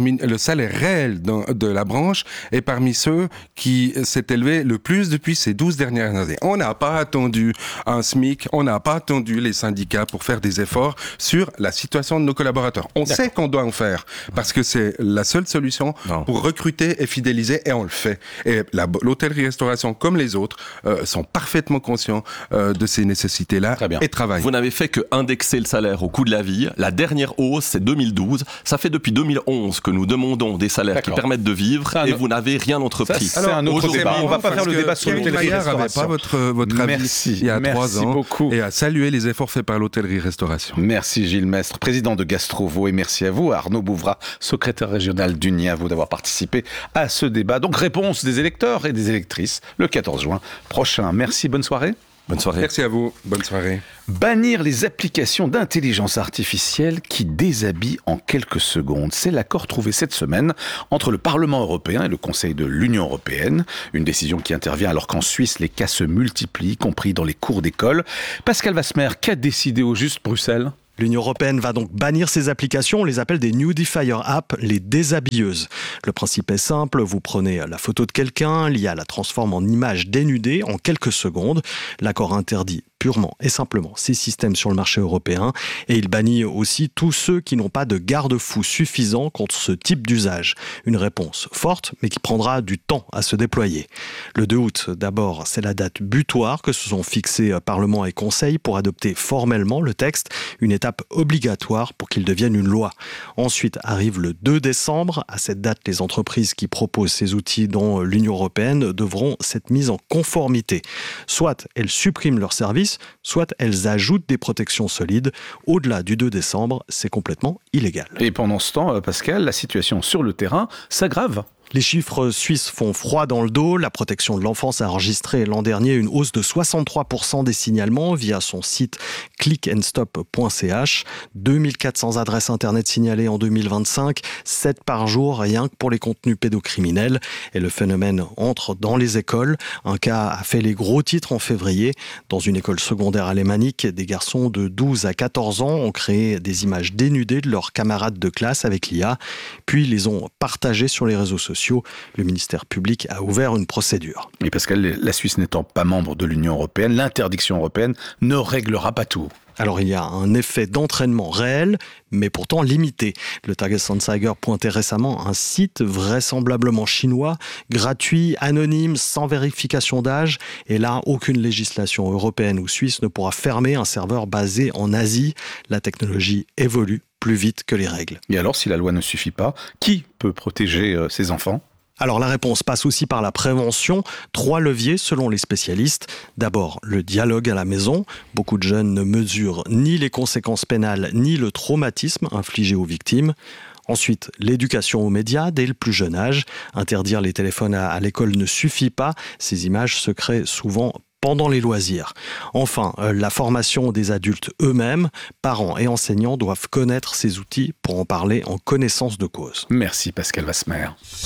salaire réel de, de la branche est parmi ceux qui s'est élevé le plus depuis ces douze dernières années. On n'a pas attendu un SMIC, on n'a pas attendu les syndicats pour faire des efforts sur la situation de nos collaborateurs. On D'accord. sait qu'on doit en faire, parce que c'est la seule solution non. pour recruter et fidéliser, et on le fait. Et la, l'hôtellerie-restauration, comme les autres, euh, sont parfaitement conscients euh, de ces nécessités-là et travaillent. Vous n'avez fait que indexer le salaire au coût de la vie. La dernière hausse, c'est deux mille douze. Ça fait depuis deux mille onze que nous demandons des salaires D'accord. qui permettent de vivre, et vous n'avez rien entrepris. Ça, c'est Alors, un autre débat. On ne va pas faire le débat sur l'hôtellerie-restauration. n'avait pas votre, votre avis Merci. il y a Merci trois ans beaucoup. et à saluer les efforts faits par l'hôtellerie-restauration. Merci Gilles Mestre, président de Gastrovo, et merci à vous Arnaud Bouvrat, secrétaire régional d'U N I, à vous d'avoir participé à ce débat. Donc réponse des électeurs et des électrices le quatorze juin prochain. Merci, bonne soirée. Bonne soirée. Merci à vous. Bonne soirée. Bannir les applications d'intelligence artificielle qui déshabillent en quelques secondes. C'est l'accord trouvé cette semaine entre le Parlement européen et le Conseil de l'Union européenne. Une décision qui intervient alors qu'en Suisse, les cas se multiplient, y compris dans les cours d'école. Pascal Vasmer, qu'a décidé au juste Bruxelles ? L'Union européenne va donc bannir ces applications, on les appelle des nudifier apps, les déshabilleuses. Le principe est simple, vous prenez la photo de quelqu'un, l'I A la transforme en image dénudée en quelques secondes. L'accord interdit purement et simplement ces systèmes sur le marché européen, et il bannit aussi tous ceux qui n'ont pas de garde-fous suffisants contre ce type d'usage. Une réponse forte, mais qui prendra du temps à se déployer. Le deux août, d'abord, c'est la date butoir que se sont fixés Parlement et Conseil pour adopter formellement le texte, une étape obligatoire pour qu'il devienne une loi. Ensuite arrive le deux décembre. À cette date, les entreprises qui proposent ces outils dans l'Union européenne devront s'être mises en conformité. Soit elles suppriment leurs services, soit elles ajoutent des protections solides. Au-delà du deux décembre, c'est complètement illégal. Et pendant ce temps, Pascal, la situation sur le terrain s'aggrave. Les chiffres suisses font froid dans le dos. La protection de l'enfance a enregistré l'an dernier une hausse de soixante-trois pour cent des signalements via son site click and stop point c h. deux mille quatre cents adresses internet signalées en deux mille vingt-cinq, sept par jour rien que pour les contenus pédocriminels. Et le phénomène entre dans les écoles. Un cas a fait les gros titres en février. Dans une école secondaire alémanique, des garçons de douze à quatorze ans ont créé des images dénudées de leurs camarades de classe avec l'I A, puis les ont partagées sur les réseaux sociaux. Le ministère public a ouvert une procédure. Et Pascal, la Suisse n'étant pas membre de l'Union européenne, l'interdiction européenne ne réglera pas tout. Alors il y a un effet d'entraînement réel, mais pourtant limité. Le Tagesanzeiger pointait récemment un site vraisemblablement chinois, gratuit, anonyme, sans vérification d'âge. Et là, aucune législation européenne ou suisse ne pourra fermer un serveur basé en Asie. La technologie évolue plus vite que les règles. Et alors, si la loi ne suffit pas, qui peut protéger euh, ses enfants ? Alors la réponse passe aussi par la prévention. Trois leviers selon les spécialistes. D'abord, le dialogue à la maison. Beaucoup de jeunes ne mesurent ni les conséquences pénales ni le traumatisme infligé aux victimes. Ensuite, l'éducation aux médias dès le plus jeune âge. Interdire les téléphones à, à l'école ne suffit pas. Ces images se créent souvent pendant les loisirs. Enfin, euh, la formation des adultes eux-mêmes, parents et enseignants doivent connaître ces outils pour en parler en connaissance de cause. Merci Pascal Vasmer.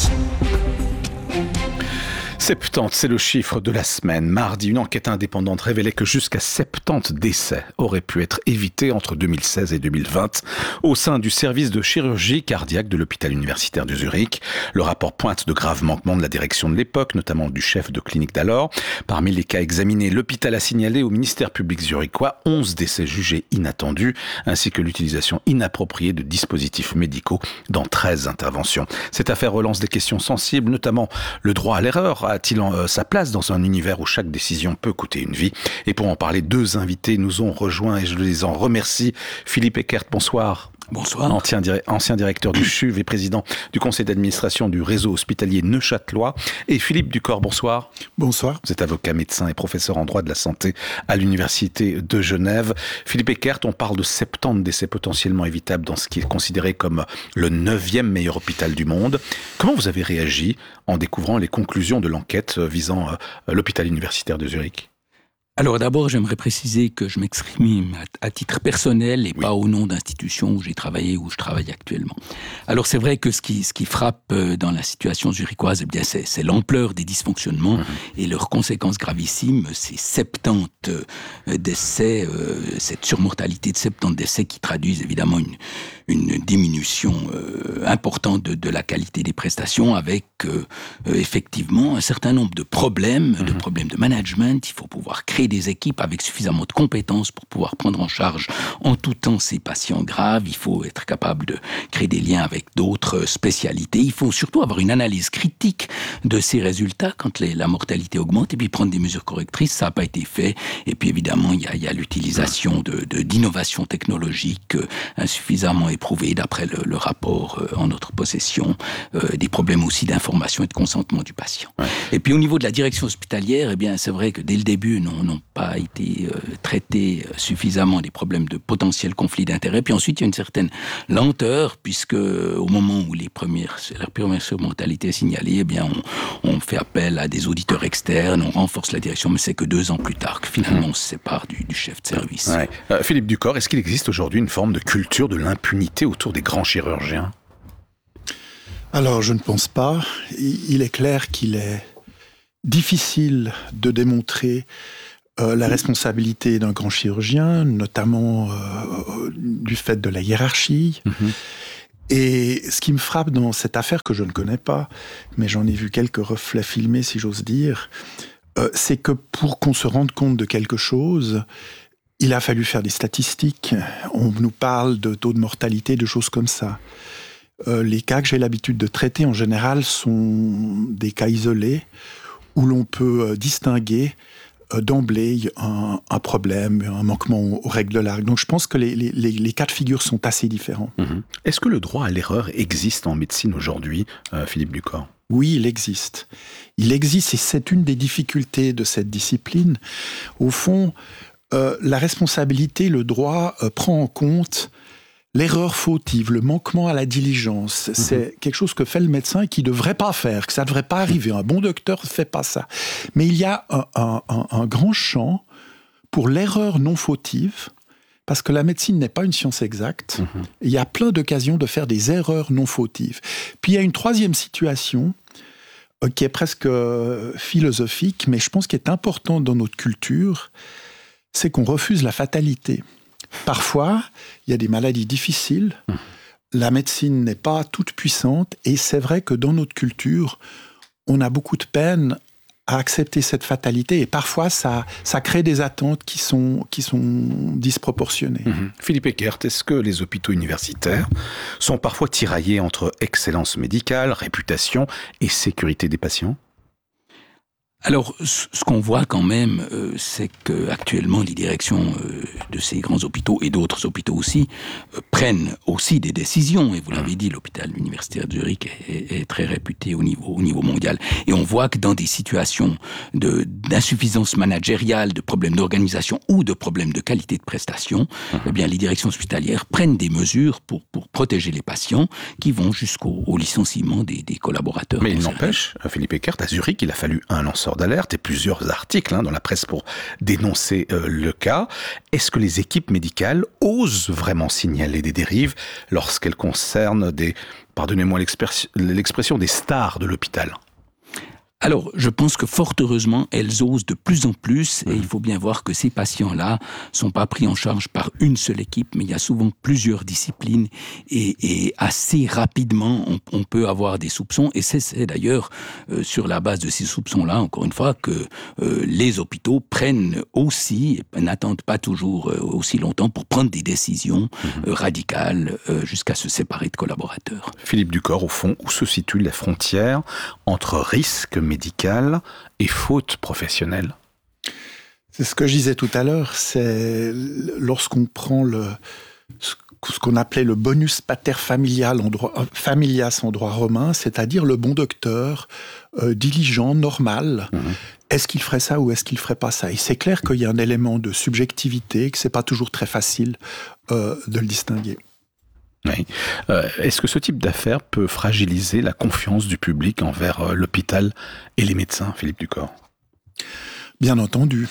soixante-dix, c'est le chiffre de la semaine. Mardi, une enquête indépendante révélait que jusqu'à soixante-dix décès auraient pu être évités entre deux mille seize et deux mille vingt au sein du service de chirurgie cardiaque de l'hôpital universitaire de Zurich. Le rapport pointe de graves manquements de la direction de l'époque, notamment du chef de clinique d'alors. Parmi les cas examinés, l'hôpital a signalé au ministère public zurichois onze décès jugés inattendus, ainsi que l'utilisation inappropriée de dispositifs médicaux dans treize interventions. Cette affaire relance des questions sensibles, notamment le droit à l'erreur. A-t-il en, sa place dans un univers où chaque décision peut coûter une vie ? Et pour en parler, deux invités nous ont rejoints et je les en remercie. Philippe Eckert, bonsoir. Bonsoir. Ancien, ancien directeur du C H U V et président du conseil d'administration du réseau hospitalier neuchâtelois. Et Philippe Ducor, bonsoir. Bonsoir. Vous êtes avocat, médecin et professeur en droit de la santé à l'université de Genève. Philippe Eckert, on parle de soixante-dix décès potentiellement évitables dans ce qui est considéré comme le neuvième meilleur hôpital du monde. Comment vous avez réagi en découvrant les conclusions de l'enquête visant l'hôpital universitaire de Zurich ? Alors d'abord, j'aimerais préciser que je m'exprime à, à titre personnel et oui. pas au nom d'institutions où j'ai travaillé, où je travaille actuellement. Alors c'est vrai que ce qui, ce qui frappe dans la situation zurichoise, eh bien c'est, c'est l'ampleur des dysfonctionnements mmh. et leurs conséquences gravissimes, ces soixante-dix décès, euh, cette surmortalité de soixante-dix décès qui traduisent évidemment une, une diminution euh, importante de, de la qualité des prestations avec euh, effectivement un certain nombre de problèmes, mmh. de problèmes de management. Il faut pouvoir créer des équipes avec suffisamment de compétences pour pouvoir prendre en charge en tout temps ces patients graves. Il faut être capable de créer des liens avec d'autres spécialités. Il faut surtout avoir une analyse critique de ces résultats quand les, la mortalité augmente et puis prendre des mesures correctrices. Ça n'a pas été fait. Et puis évidemment, il y a, il y a l'utilisation de, de, d'innovations technologiques euh, insuffisamment éprouvées d'après le, le rapport euh, en notre possession. Euh, des problèmes aussi d'information et de consentement du patient. Ouais. Et puis au niveau de la direction hospitalière, eh bien, c'est vrai que dès le début, non, non pas été euh, traités suffisamment des problèmes de potentiel conflit d'intérêts. Puis ensuite, il y a une certaine lenteur, puisque au moment où les premières, la première surmortalité est signalée, eh bien, on, on fait appel à des auditeurs externes, on renforce la direction, mais c'est que deux ans plus tard que finalement on se sépare du, du chef de service. Ouais. Euh, Philippe Ducor, est-ce qu'il existe aujourd'hui une forme de culture de l'impunité autour des grands chirurgiens ? Alors, je ne pense pas. Il est clair qu'il est difficile de démontrer Euh, la responsabilité d'un grand chirurgien, notamment euh, du fait de la hiérarchie. Mmh. Et ce qui me frappe dans cette affaire que je ne connais pas, mais j'en ai vu quelques reflets filmés, si j'ose dire, euh, c'est que pour qu'on se rende compte de quelque chose, il a fallu faire des statistiques. On nous parle de taux de mortalité, de choses comme ça. Euh, les cas que j'ai l'habitude de traiter, en général, sont des cas isolés où l'on peut euh, distinguer d'emblée un, un problème, un manquement aux règles de l'art. Donc je pense que les, les, les cas de figure sont assez différents. Mmh. Est-ce que le droit à l'erreur existe en médecine aujourd'hui, euh, Philippe Ducor ? Oui, il existe. Il existe et c'est une des difficultés de cette discipline. Au fond, euh, la responsabilité, le droit euh, prend en compte l'erreur fautive, le manquement à la diligence, mmh. c'est quelque chose que fait le médecin et qui ne devrait pas faire, que ça ne devrait pas arriver. Un bon docteur ne fait pas ça. Mais il y a un, un, un, un grand champ pour l'erreur non fautive, parce que la médecine n'est pas une science exacte. Mmh. Il y a plein d'occasions de faire des erreurs non fautives. Puis il y a une troisième situation euh, qui est presque euh, philosophique, mais je pense qu'elle est importante dans notre culture, c'est qu'on refuse la fatalité. Parfois, il y a des maladies difficiles, mmh. la médecine n'est pas toute puissante, et c'est vrai que dans notre culture, on a beaucoup de peine à accepter cette fatalité, et parfois ça, ça crée des attentes qui sont, qui sont disproportionnées. Mmh. Philippe Eckert, est-ce que les hôpitaux universitaires sont parfois tiraillés entre excellence médicale, réputation et sécurité des patients ? Alors, ce qu'on voit quand même, euh, c'est que actuellement les directions euh, de ces grands hôpitaux et d'autres hôpitaux aussi euh, prennent aussi des décisions. Et vous l'avez dit, l'hôpital universitaire de Zurich est, est très réputé au niveau, au niveau mondial. Et on voit que dans des situations de, d'insuffisance managériale, de problèmes d'organisation ou de problèmes de qualité de prestation, mmh. eh bien les directions hospitalières prennent des mesures pour pour protéger les patients, qui vont jusqu'au au licenciement des, des collaborateurs. Mais il n'empêche, Philippe Eckert, à Zurich, il a fallu un lanceur d'alerte et plusieurs articles hein, dans la presse pour dénoncer euh, le cas. Est-ce que les équipes médicales osent vraiment signaler des dérives lorsqu'elles concernent des, pardonnez-moi l'expression, l'expression des stars de l'hôpital ? Alors, je pense que fort heureusement, elles osent de plus en plus, et il faut bien voir que ces patients-là sont pas pris en charge par une seule équipe, mais il y a souvent plusieurs disciplines, et, et assez rapidement, on, on peut avoir des soupçons, et c'est, c'est d'ailleurs euh, sur la base de ces soupçons-là, encore une fois, que euh, les hôpitaux prennent aussi, n'attendent pas toujours euh, aussi longtemps pour prendre des décisions euh, radicales euh, jusqu'à se séparer de collaborateurs. Philippe Ducor, au fond, où se situe la frontière entre risque médicale et faute professionnelle ? C'est ce que je disais tout à l'heure, c'est lorsqu'on prend le, ce qu'on appelait le bonus pater familial en droit, familias en droit romain, c'est-à-dire le bon docteur, euh, diligent, normal, mmh. est-ce qu'il ferait ça ou est-ce qu'il ferait pas ça ? Et c'est clair qu'il y a un élément de subjectivité, que c'est pas toujours très facile euh, de le distinguer. Oui. Euh, est-ce que ce type d'affaires peut fragiliser la confiance du public envers euh, l'hôpital et les médecins, Philippe Ducor ? Bien entendu.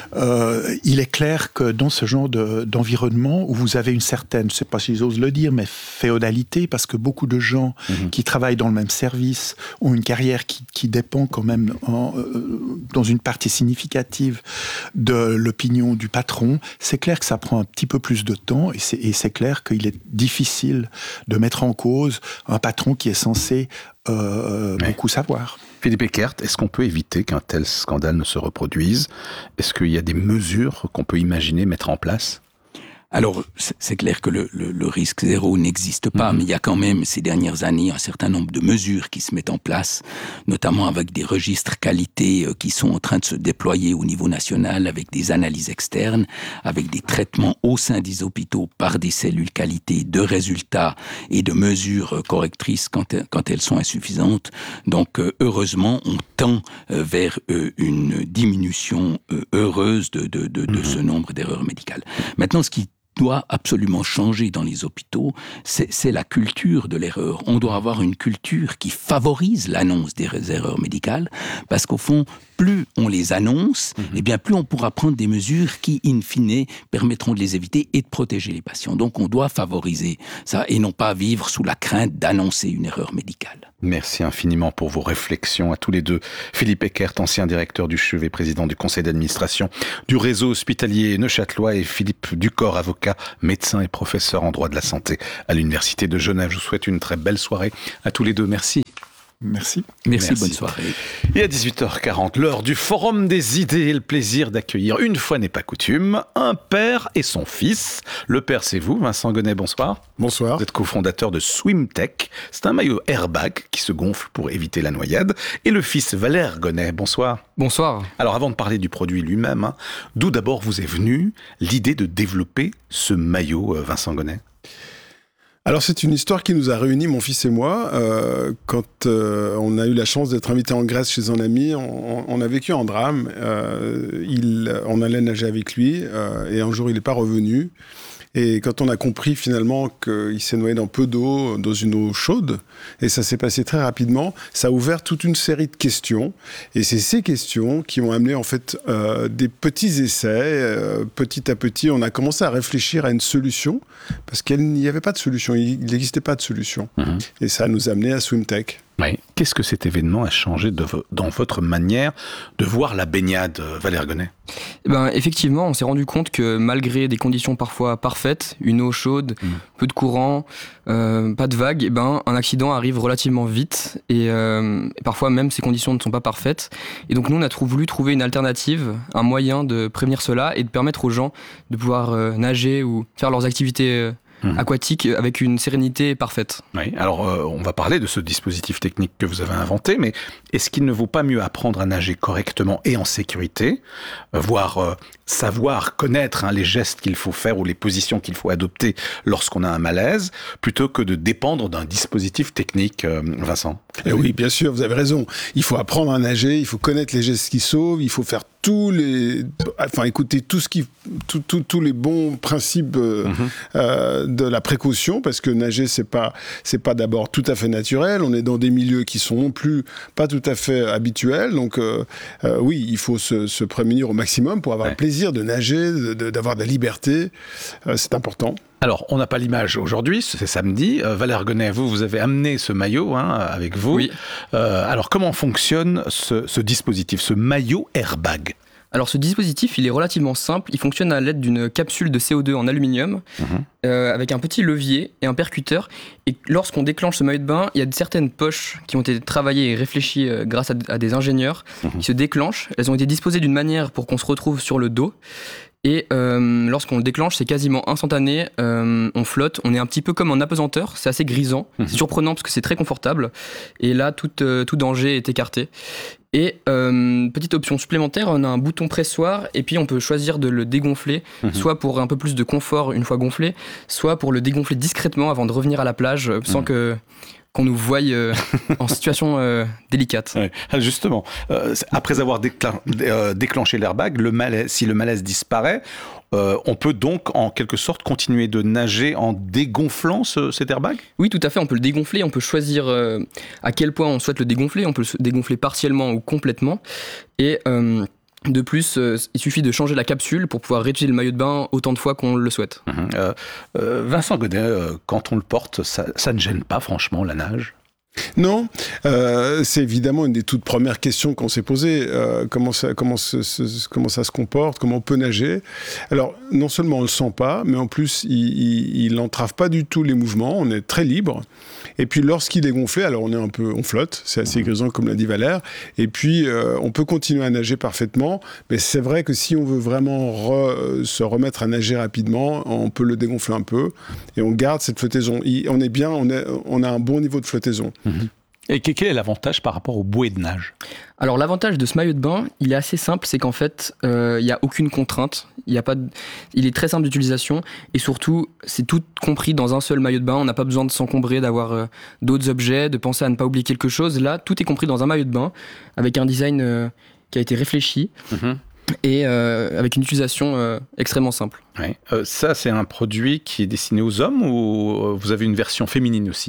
Euh, il est clair que dans ce genre de, d'environnement où vous avez une certaine, je ne sais pas si j'ose le dire, mais féodalité, parce que beaucoup de gens mmh. qui travaillent dans le même service ont une carrière qui, qui dépend quand même en, euh, dans une partie significative de l'opinion du patron, c'est clair que ça prend un petit peu plus de temps et c'est, et c'est clair qu'il est difficile de mettre en cause un patron qui est censé euh, ouais. beaucoup savoir. Philippe Eckert, est-ce qu'on peut éviter qu'un tel scandale ne se reproduise ? Est-ce qu'il y a des mesures qu'on peut imaginer mettre en place ? Alors, c'est clair que le, le, le risque zéro n'existe pas, mmh. mais il y a quand même, ces dernières années, un certain nombre de mesures qui se mettent en place, notamment avec des registres qualité qui sont en train de se déployer au niveau national, avec des analyses externes, avec des traitements au sein des hôpitaux par des cellules qualité de résultats et de mesures correctrices quand, quand elles sont insuffisantes. Donc, heureusement, on tend vers une diminution heureuse de, de, de, de mmh. ce nombre d'erreurs médicales. Maintenant, ce qui doit absolument changer dans les hôpitaux, c'est, c'est la culture de l'erreur. On doit avoir une culture qui favorise l'annonce des erreurs médicales, parce qu'au fond, plus on les annonce, mmh. eh bien plus on pourra prendre des mesures qui, in fine, permettront de les éviter et de protéger les patients. Donc on doit favoriser ça et non pas vivre sous la crainte d'annoncer une erreur médicale. Merci infiniment pour vos réflexions à tous les deux. Philippe Eckert, ancien directeur du chevet, président du conseil d'administration du réseau hospitalier neuchâtelois, et Philippe Ducor, avocat, médecin et professeur en droit de la santé à l'Université de Genève. Je vous souhaite une très belle soirée à tous les deux. Merci. Merci. Merci. Merci, bonne soirée. Et à dix-huit heures quarante, l'heure du Forum des idées, le plaisir d'accueillir, une fois n'est pas coutume, un père et son fils. Le père, c'est vous, Vincent Gonnet, bonsoir. Bonsoir. Vous êtes cofondateur de Swimtech. C'est un maillot airbag qui se gonfle pour éviter la noyade. Et le fils, Valère Gonnet, bonsoir. Bonsoir. Alors avant de parler du produit lui-même, hein, d'où d'abord vous est venue l'idée de développer ce maillot, Vincent Gonnet ? Alors c'est une histoire qui nous a réunis, mon fils et moi, euh, quand euh, on a eu la chance d'être invité en Grèce chez un ami. On, on a vécu un drame. Euh, il, on allait nager avec lui euh, et un jour il n'est pas revenu. Et quand on a compris finalement qu'il s'est noyé dans peu d'eau, dans une eau chaude, et ça s'est passé très rapidement, ça a ouvert toute une série de questions. Et c'est ces questions qui ont amené en fait euh, des petits essais. Euh, petit à petit, on a commencé à réfléchir à une solution, parce qu'il n'y avait pas de solution, il n'existait pas de solution. Mmh. Et ça nous a amené à Swimtech. Oui. Qu'est-ce que cet événement a changé de vo- dans votre manière de voir la baignade, Valère Gonnet ? Eh ben, effectivement, on s'est rendu compte que malgré des conditions parfois parfaites, une eau chaude, mmh. peu de courant, euh, pas de vagues, eh ben, un accident arrive relativement vite et, euh, et parfois même ces conditions ne sont pas parfaites. Et donc nous, on a trou- voulu trouver une alternative, un moyen de prévenir cela et de permettre aux gens de pouvoir euh, nager ou faire leurs activités euh, Mmh. aquatique avec une sérénité parfaite. Oui, alors euh, on va parler de ce dispositif technique que vous avez inventé, mais est-ce qu'il ne vaut pas mieux apprendre à nager correctement et en sécurité, euh, voire euh, savoir, connaître hein, les gestes qu'il faut faire ou les positions qu'il faut adopter lorsqu'on a un malaise, plutôt que de dépendre d'un dispositif technique, euh, Vincent ? Et oui, bien sûr, vous avez raison. Il faut apprendre à nager, il faut connaître les gestes qui sauvent, il faut faire tous les, enfin écouter tout ce qui, tous tout, tout les bons principes euh, mmh. euh, de la précaution, parce que nager c'est pas, c'est pas d'abord tout à fait naturel. On est dans des milieux qui sont non plus pas tout à fait habituels, donc euh, euh, oui, il faut se, se prémunir au maximum pour avoir ouais. le plaisir de nager, de, de, d'avoir de la liberté. Euh, c'est important. Alors, on n'a pas l'image aujourd'hui, c'est samedi. Euh, Valère Gonnet, vous, vous avez amené ce maillot hein, avec vous. Oui. Euh, alors, comment fonctionne ce, ce dispositif, ce maillot airbag ? Alors, ce dispositif, il est relativement simple. Il fonctionne à l'aide d'une capsule de C O deux en aluminium, mmh. euh, avec un petit levier et un percuteur. Et lorsqu'on déclenche ce maillot de bain, il y a certaines poches qui ont été travaillées et réfléchies euh, grâce à, à des ingénieurs mmh. qui se déclenchent. Elles ont été disposées d'une manière pour qu'on se retrouve sur le dos. Et euh, lorsqu'on le déclenche, c'est quasiment instantané, euh, on flotte, on est un petit peu comme en apesanteur, c'est assez grisant, mmh. c'est surprenant parce que c'est très confortable, et là tout, euh, tout danger est écarté. Et euh, petite option supplémentaire, on a un bouton pressoir, et puis on peut choisir de le dégonfler, mmh. soit pour un peu plus de confort une fois gonflé, soit pour le dégonfler discrètement avant de revenir à la plage, sans mmh. que... qu'on nous voie euh, en situation euh, délicate. Ouais. Justement, euh, après avoir déclen- euh, déclenché l'airbag, le malaise, si le malaise disparaît, euh, on peut donc en quelque sorte continuer de nager en dégonflant ce, cet airbag ? Oui, tout à fait, on peut le dégonfler, on peut choisir euh, à quel point on souhaite le dégonfler, on peut le dégonfler partiellement ou complètement. Et... Euh, De plus, euh, il suffit de changer la capsule pour pouvoir réutiliser le maillot de bain autant de fois qu'on le souhaite. Mmh. Euh, euh, Vincent Godet, euh, quand on le porte, ça, ça ne gêne pas franchement la nage ? Non, euh, c'est évidemment une des toutes premières questions qu'on s'est posées. Euh, comment, ça, comment, ce, ce, comment ça se comporte, comment on peut nager. Alors, non seulement on ne le sent pas, mais en plus, il n'entrave pas du tout les mouvements. On est très libre. Et puis, lorsqu'il est gonflé, alors on est un peu, on flotte. C'est assez grisant, comme l'a dit Valère. Et puis, euh, on peut continuer à nager parfaitement. Mais c'est vrai que si on veut vraiment re, se remettre à nager rapidement, on peut le dégonfler un peu. Et on garde cette flottaison. Il, on est bien, on, est, on a un bon niveau de flottaison. Et quel est l'avantage par rapport aux bouées de nage ? Alors l'avantage de ce maillot de bain, il est assez simple, c'est qu'en fait, euh, il n'y a aucune contrainte, il y a pas de... il est très simple d'utilisation, et surtout, c'est tout compris dans un seul maillot de bain, on n'a pas besoin de s'encombrer, d'avoir euh, d'autres objets, de penser à ne pas oublier quelque chose. Là, tout est compris dans un maillot de bain, avec un design euh, qui a été réfléchi, mmh. et euh, avec une utilisation euh, extrêmement simple. Ouais. Euh, ça, c'est un produit qui est destiné aux hommes, ou vous avez une version féminine aussi ?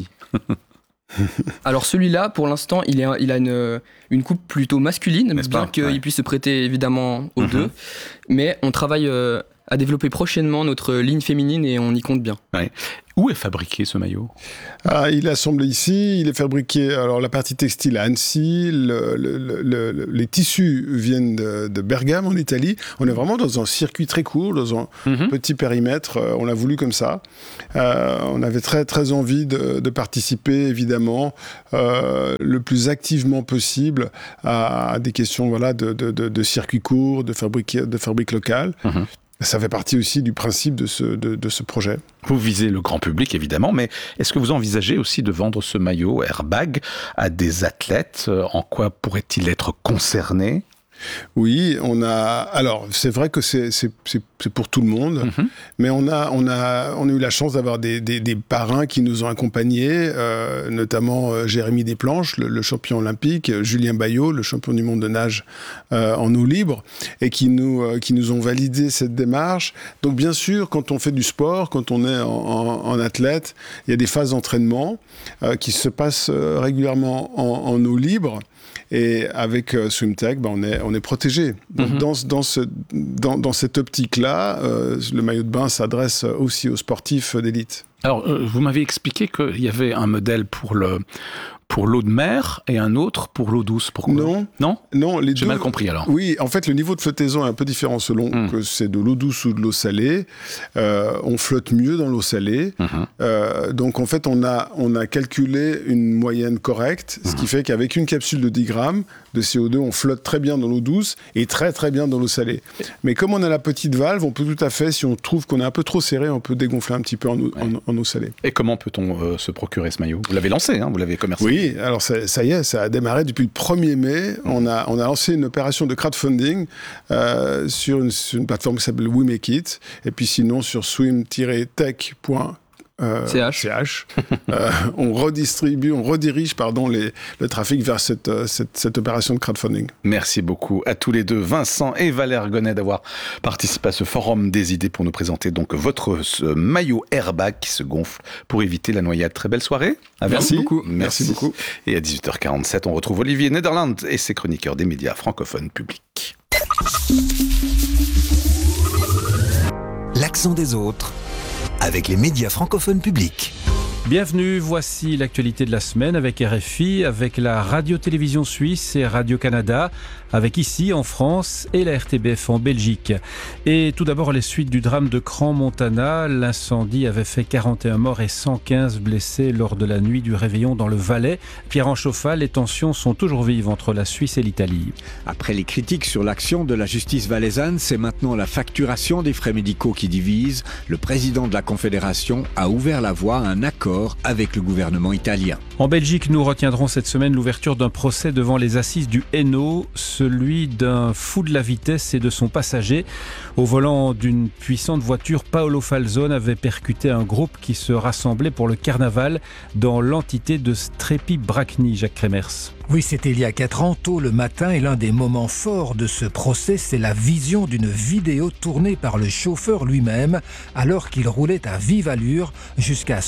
Alors celui-là, pour l'instant, il, est, il a une, une coupe plutôt masculine, N'est-ce bien qu'il ouais. puisse se prêter évidemment aux mmh. deux. Mais on travaille euh, à développer prochainement notre ligne féminine et on y compte bien. Ouais. Où est fabriqué ce maillot ? Ah, il est assemblé ici, il est fabriqué, alors la partie textile à Annecy, le, le, le, le, les tissus viennent de, de Bergame en Italie. On est vraiment dans un circuit très court, dans un mm-hmm. petit périmètre, on l'a voulu comme ça. Euh, on avait très, très envie de, de participer, évidemment, euh, le plus activement possible à, à des questions voilà, de, de, de, de circuit court, de fabrique, de fabrique locale. Mm-hmm. Ça fait partie aussi du principe de ce, de, de ce projet. Vous visez le grand public, évidemment, mais est-ce que vous envisagez aussi de vendre ce maillot airbag à des athlètes ? En quoi pourrait-il être concerné ? Oui, on a. Alors, c'est vrai que c'est, c'est, c'est, c'est pour tout le monde, mm-hmm. mais on a, on a, on a eu la chance d'avoir des, des, des parrains qui nous ont accompagnés, euh, notamment euh, Jérémy Desplanches, le, le champion olympique, Julien Bayot, le champion du monde de nage euh, en eau libre, et qui nous, euh, qui nous ont validé cette démarche. Donc, bien sûr, quand on fait du sport, quand on est en, en, en athlète, il y a des phases d'entraînement euh, qui se passent euh, régulièrement en, en eau libre. Et avec euh, SwimTech, ben, on est, on est protégé. Donc, mm-hmm. dans, dans, ce, dans, dans cette optique-là, euh, le maillot de bain s'adresse aussi aux sportifs d'élite. Alors, euh, vous m'avez expliqué qu'il y avait un modèle pour le... pour l'eau de mer et un autre pour l'eau douce. Pourquoi ? Non. Non, non les J'ai deux... mal compris alors. Oui, en fait, le niveau de flottaison est un peu différent selon mmh. que c'est de l'eau douce ou de l'eau salée. Euh, on flotte mieux dans l'eau salée. Mmh. Euh, donc, en fait, on a, on a calculé une moyenne correcte, mmh. ce qui fait qu'avec une capsule de dix grammes de C O deux, on flotte très bien dans l'eau douce et très, très bien dans l'eau salée. Mais comme on a la petite valve, on peut tout à fait, si on trouve qu'on est un peu trop serré, on peut dégonfler un petit peu en eau, ouais. en, en eau salée. Et comment peut-on euh, se procurer ce maillot ? Vous l'avez lancé, hein, vous l'avez commercialisé. Oui, alors ça, ça y est, ça a démarré depuis le premier mai. On a, on a lancé une opération de crowdfunding euh, sur, une, sur une plateforme qui s'appelle We Make It, et puis sinon sur swim tiret tech point com. Euh, C H. euh, on redistribue, on redirige pardon, les, le trafic vers cette, cette, cette opération de crowdfunding. Merci beaucoup à tous les deux, Vincent et Valère Gonnet, d'avoir participé à ce forum des idées pour nous présenter donc votre maillot airbag qui se gonfle pour éviter la noyade. Très belle soirée. À Merci beaucoup. Merci. Merci beaucoup. Et à dix-huit heures quarante-sept, on retrouve Olivier Nederland et ses chroniqueurs des médias francophones publics. L'accent des autres avec les médias francophones publics. Bienvenue, voici l'actualité de la semaine avec R F I, avec la Radio-Télévision Suisse et Radio-Canada, avec ici en France et la R T B F en Belgique. Et tout d'abord les suites du drame de Crans-Montana. L'incendie avait fait quarante et un morts et cent quinze blessés lors de la nuit du réveillon dans le Valais. Pierre Anchofa, les tensions sont toujours vives entre la Suisse et l'Italie. Après les critiques sur l'action de la justice valaisanne, c'est maintenant la facturation des frais médicaux qui divise. Le président de la Confédération a ouvert la voie à un accord avec le gouvernement italien. En Belgique, nous retiendrons cette semaine l'ouverture d'un procès devant les assises du Hainaut, celui d'un fou de la vitesse et de son passager. Au volant d'une puissante voiture, Paolo Falzone avait percuté un groupe qui se rassemblait pour le carnaval dans l'entité de Strépy-Bracny, Jacques Kremers. Oui, c'était il y a quatre ans, tôt le matin, et l'un des moments forts de ce procès, c'est la vision d'une vidéo tournée par le chauffeur lui-même, alors qu'il roulait à vive allure jusqu'à cent soixante-dix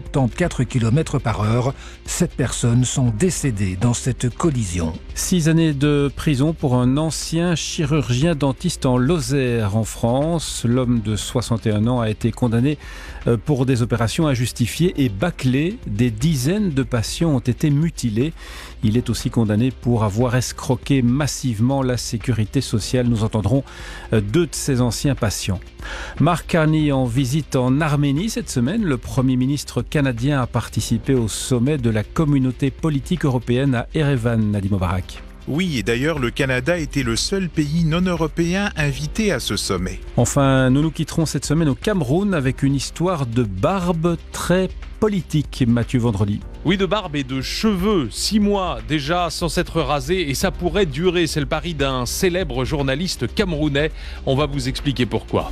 soixante-quatorze kilomètres par heure. Sept personnes sont décédées dans cette collision. Six années de prison pour un ancien chirurgien dentiste en Lozère, en France. L'homme de soixante et un ans a été condamné pour des opérations injustifiées et bâclées. Des dizaines de patients ont été mutilés. Il est aussi condamné pour avoir escroqué massivement la sécurité sociale. Nous entendrons deux de ses anciens patients. Mark Carney en visite en Arménie cette semaine. Le Premier ministre canadien a participé au sommet de la communauté politique européenne à Erevan, Nadim Obarak. Oui, et d'ailleurs, le Canada était le seul pays non européen invité à ce sommet. Enfin, nous nous quitterons cette semaine au Cameroun avec une histoire de barbe très politique, Mathieu Vendredi. Oui, de barbe et de cheveux. Six mois déjà sans s'être rasé et ça pourrait durer. C'est le pari d'un célèbre journaliste camerounais. On va vous expliquer pourquoi.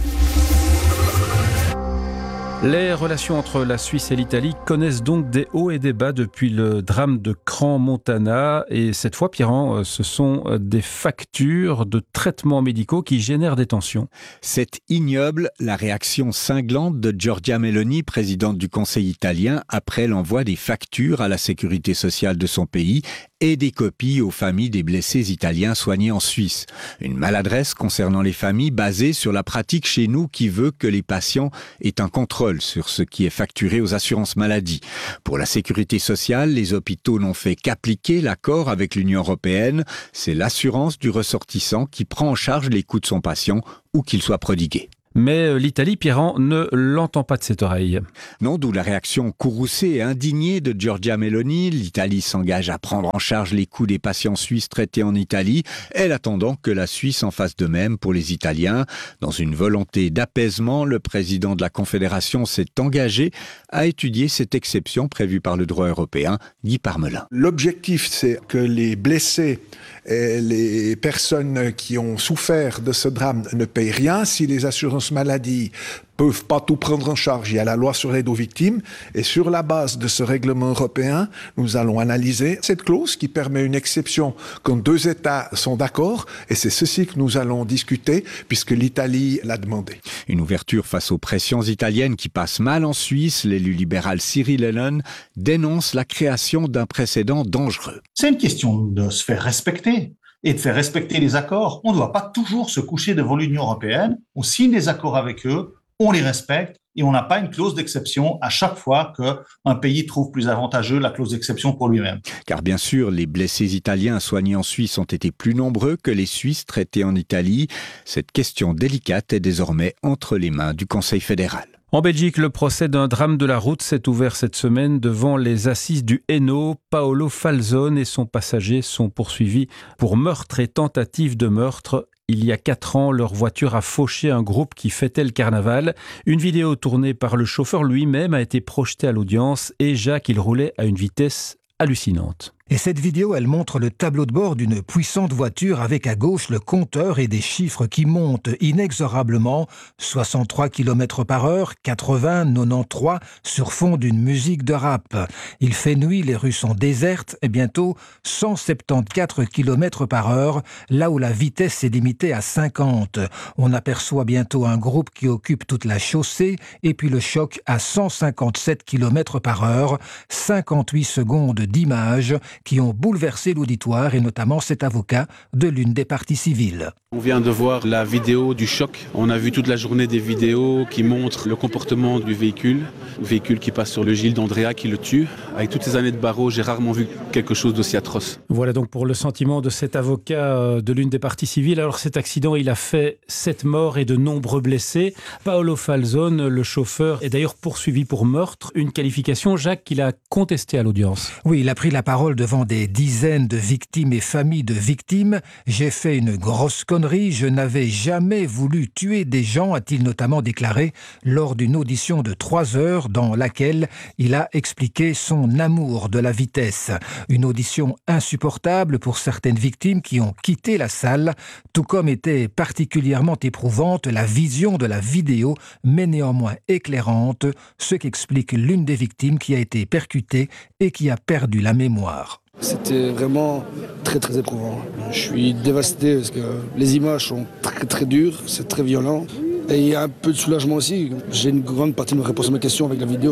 Les relations entre la Suisse et l'Italie connaissent donc des hauts et des bas depuis le drame de Crans-Montana. Et cette fois, Pierran, ce sont des factures de traitements médicaux qui génèrent des tensions. C'est ignoble, la réaction cinglante de Giorgia Meloni, présidente du Conseil italien, après l'envoi des factures à la sécurité sociale de son pays et des copies aux familles des blessés italiens soignés en Suisse. Une maladresse concernant les familles basée sur la pratique chez nous qui veut que les patients aient un contrôle sur ce qui est facturé aux assurances maladie. Pour la sécurité sociale, les hôpitaux n'ont fait qu'appliquer l'accord avec l'Union européenne. C'est l'assurance du ressortissant qui prend en charge les coûts de son patient où qu'il soit prodigué. Mais l'Italie, Pierran, ne l'entend pas de cette oreille. Non, d'où la réaction courroucée et indignée de Giorgia Meloni. L'Italie s'engage à prendre en charge les coûts des patients suisses traités en Italie, elle attendant que la Suisse en fasse de même pour les Italiens. Dans une volonté d'apaisement, le président de la Confédération s'est engagé à étudier cette exception prévue par le droit européen, Guy Parmelin. L'objectif, c'est que les blessés et les personnes qui ont souffert de ce drame ne payent rien. Si les assurances maladie peuvent pas tout prendre en charge, il y a la loi sur l'aide aux victimes, et sur la base de ce règlement européen, nous allons analyser cette clause qui permet une exception quand deux États sont d'accord, et c'est ceci que nous allons discuter puisque l'Italie l'a demandé. Une ouverture face aux pressions italiennes qui passent mal en Suisse. L'élu libéral Cyril Hellon dénonce la création d'un précédent dangereux. C'est une question de se faire respecter et de faire respecter les accords. On ne doit pas toujours se coucher devant l'Union européenne. On signe des accords avec eux, on les respecte et on n'a pas une clause d'exception à chaque fois qu'un pays trouve plus avantageux la clause d'exception pour lui-même. Car bien sûr, les blessés italiens soignés en Suisse ont été plus nombreux que les Suisses traités en Italie. Cette question délicate est désormais entre les mains du Conseil fédéral. En Belgique, le procès d'un drame de la route s'est ouvert cette semaine devant les assises du Hainaut. Paolo Falzone et son passager sont poursuivis pour meurtre et tentative de meurtre. Il y a quatre ans, leur voiture a fauché un groupe qui fêtait le carnaval. Une vidéo tournée par le chauffeur lui-même a été projetée à l'audience et Jacques, il roulait à une vitesse hallucinante. Et cette vidéo, elle montre le tableau de bord d'une puissante voiture avec à gauche le compteur et des chiffres qui montent inexorablement. soixante-trois kilomètres par heure, quatre-vingts, quatre-vingt-treize sur fond d'une musique de rap. Il fait nuit, les rues sont désertes et bientôt cent soixante-quatorze kilomètres par heure, là où la vitesse est limitée à cinquante. On aperçoit bientôt un groupe qui occupe toute la chaussée et puis le choc à cent cinquante-sept kilomètres par heure. cinquante-huit secondes d'image qui ont bouleversé l'auditoire et notamment cet avocat de l'une des parties civiles. On vient de voir la vidéo du choc. On a vu toute la journée des vidéos qui montrent le comportement du véhicule. Le véhicule qui passe sur le Gilles d'Andrea qui le tue. Avec toutes ces années de barreau, j'ai rarement vu quelque chose d'aussi atroce. Voilà donc pour le sentiment de cet avocat de l'une des parties civiles. Alors cet accident, il a fait sept morts et de nombreux blessés. Paolo Falzone, le chauffeur, est d'ailleurs poursuivi pour meurtre. Une qualification, Jacques, qu'il a contestée à l'audience. Oui, il a pris la parole devant des dizaines de victimes et familles de victimes. J'ai fait une grosse connerie. Je n'avais jamais voulu tuer des gens, a-t-il notamment déclaré lors d'une audition de trois heures dans laquelle il a expliqué son amour de la vitesse. Une audition insupportable pour certaines victimes qui ont quitté la salle, tout comme était particulièrement éprouvante la vision de la vidéo, mais néanmoins éclairante, ce qu'explique l'une des victimes qui a été percutée et qui a perdu la mémoire. C'était vraiment très très éprouvant. Je suis dévasté parce que les images sont très très dures, c'est très violent. Et il y a un peu de soulagement aussi. J'ai une grande partie de ma réponse à mes questions avec la vidéo, quoi.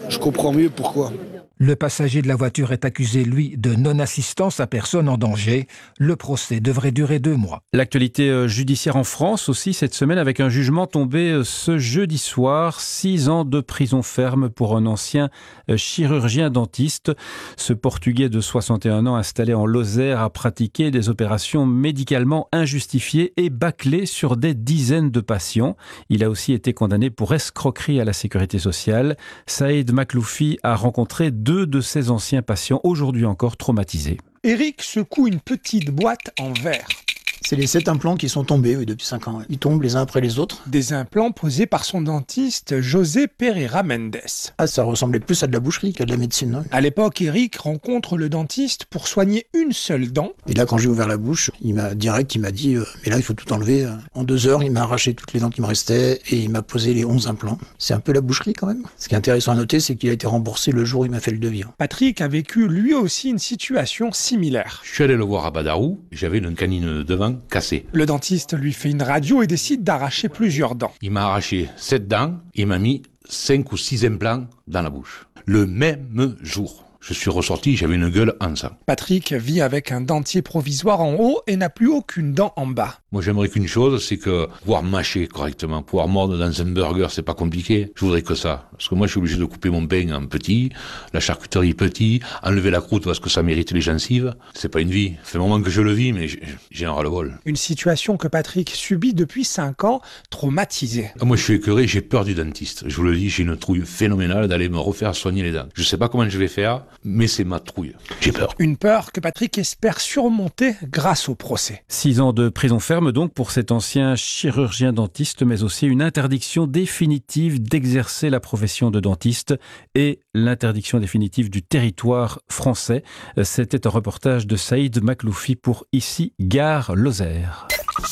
je comprends mieux pourquoi. Le passager de la voiture est accusé, lui, de non-assistance à personne en danger. Le procès devrait durer deux mois. L'actualité judiciaire en France aussi cette semaine avec un jugement tombé ce jeudi soir. Six ans de prison ferme pour un ancien chirurgien dentiste. Ce Portugais de soixante et un ans installé en Lozère a pratiqué des opérations médicalement injustifiées et bâclées sur des dizaines de patients. Il a aussi été condamné pour escroquerie à la sécurité sociale. Saïd Makloufi a rencontré deux de ses anciens patients, aujourd'hui encore traumatisés. Eric secoue une petite boîte en verre. C'est les sept implants qui sont tombés oui, depuis cinq ans. Ils tombent les uns après les autres. Des implants posés par son dentiste José Pereira Mendes. Ah, ça ressemblait plus à de la boucherie qu'à de la médecine. Hein. À l'époque, Eric rencontre le dentiste pour soigner une seule dent. Et là, quand j'ai ouvert la bouche, il m'a direct, il m'a dit euh, mais là, il faut tout enlever. En deux heures, il m'a arraché toutes les dents qui me restaient et il m'a posé les onze implants. C'est un peu la boucherie quand même. Ce qui est intéressant à noter, c'est qu'il a été remboursé le jour où il m'a fait le devis. Hein. Patrick a vécu lui aussi une situation similaire. Je suis allé le voir à Badarou, j'avais une canine devant cassée. Le dentiste lui fait une radio et décide d'arracher plusieurs dents. Il m'a arraché sept dents, il m'a mis cinq ou six implants dans la bouche. Le même jour. Je suis ressorti, j'avais une gueule en sang. Patrick vit avec un dentier provisoire en haut et n'a plus aucune dent en bas. Moi, j'aimerais qu'une chose, c'est que pouvoir mâcher correctement, pouvoir mordre dans un burger, c'est pas compliqué. Je voudrais que ça. Parce que moi, je suis obligé de couper mon pain en petit, la charcuterie petit, enlever la croûte parce que ça mérite les gencives. C'est pas une vie. Ça fait un moment que je le vis, mais j'ai un ras-le-bol. Une situation que Patrick subit depuis cinq ans, traumatisé. Moi, je suis écœuré, j'ai peur du dentiste. Je vous le dis, j'ai une trouille phénoménale d'aller me refaire soigner les dents. Je sais pas comment je vais faire, mais c'est ma trouille. J'ai peur. Une peur que Patrick espère surmonter grâce au procès. Six ans de prison ferme donc pour cet ancien chirurgien dentiste, mais aussi une interdiction définitive d'exercer la profession de dentiste et l'interdiction définitive du territoire français. C'était un reportage de Saïd Makloufi pour Ici, Gare Lozère.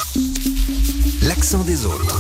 L'accent des autres.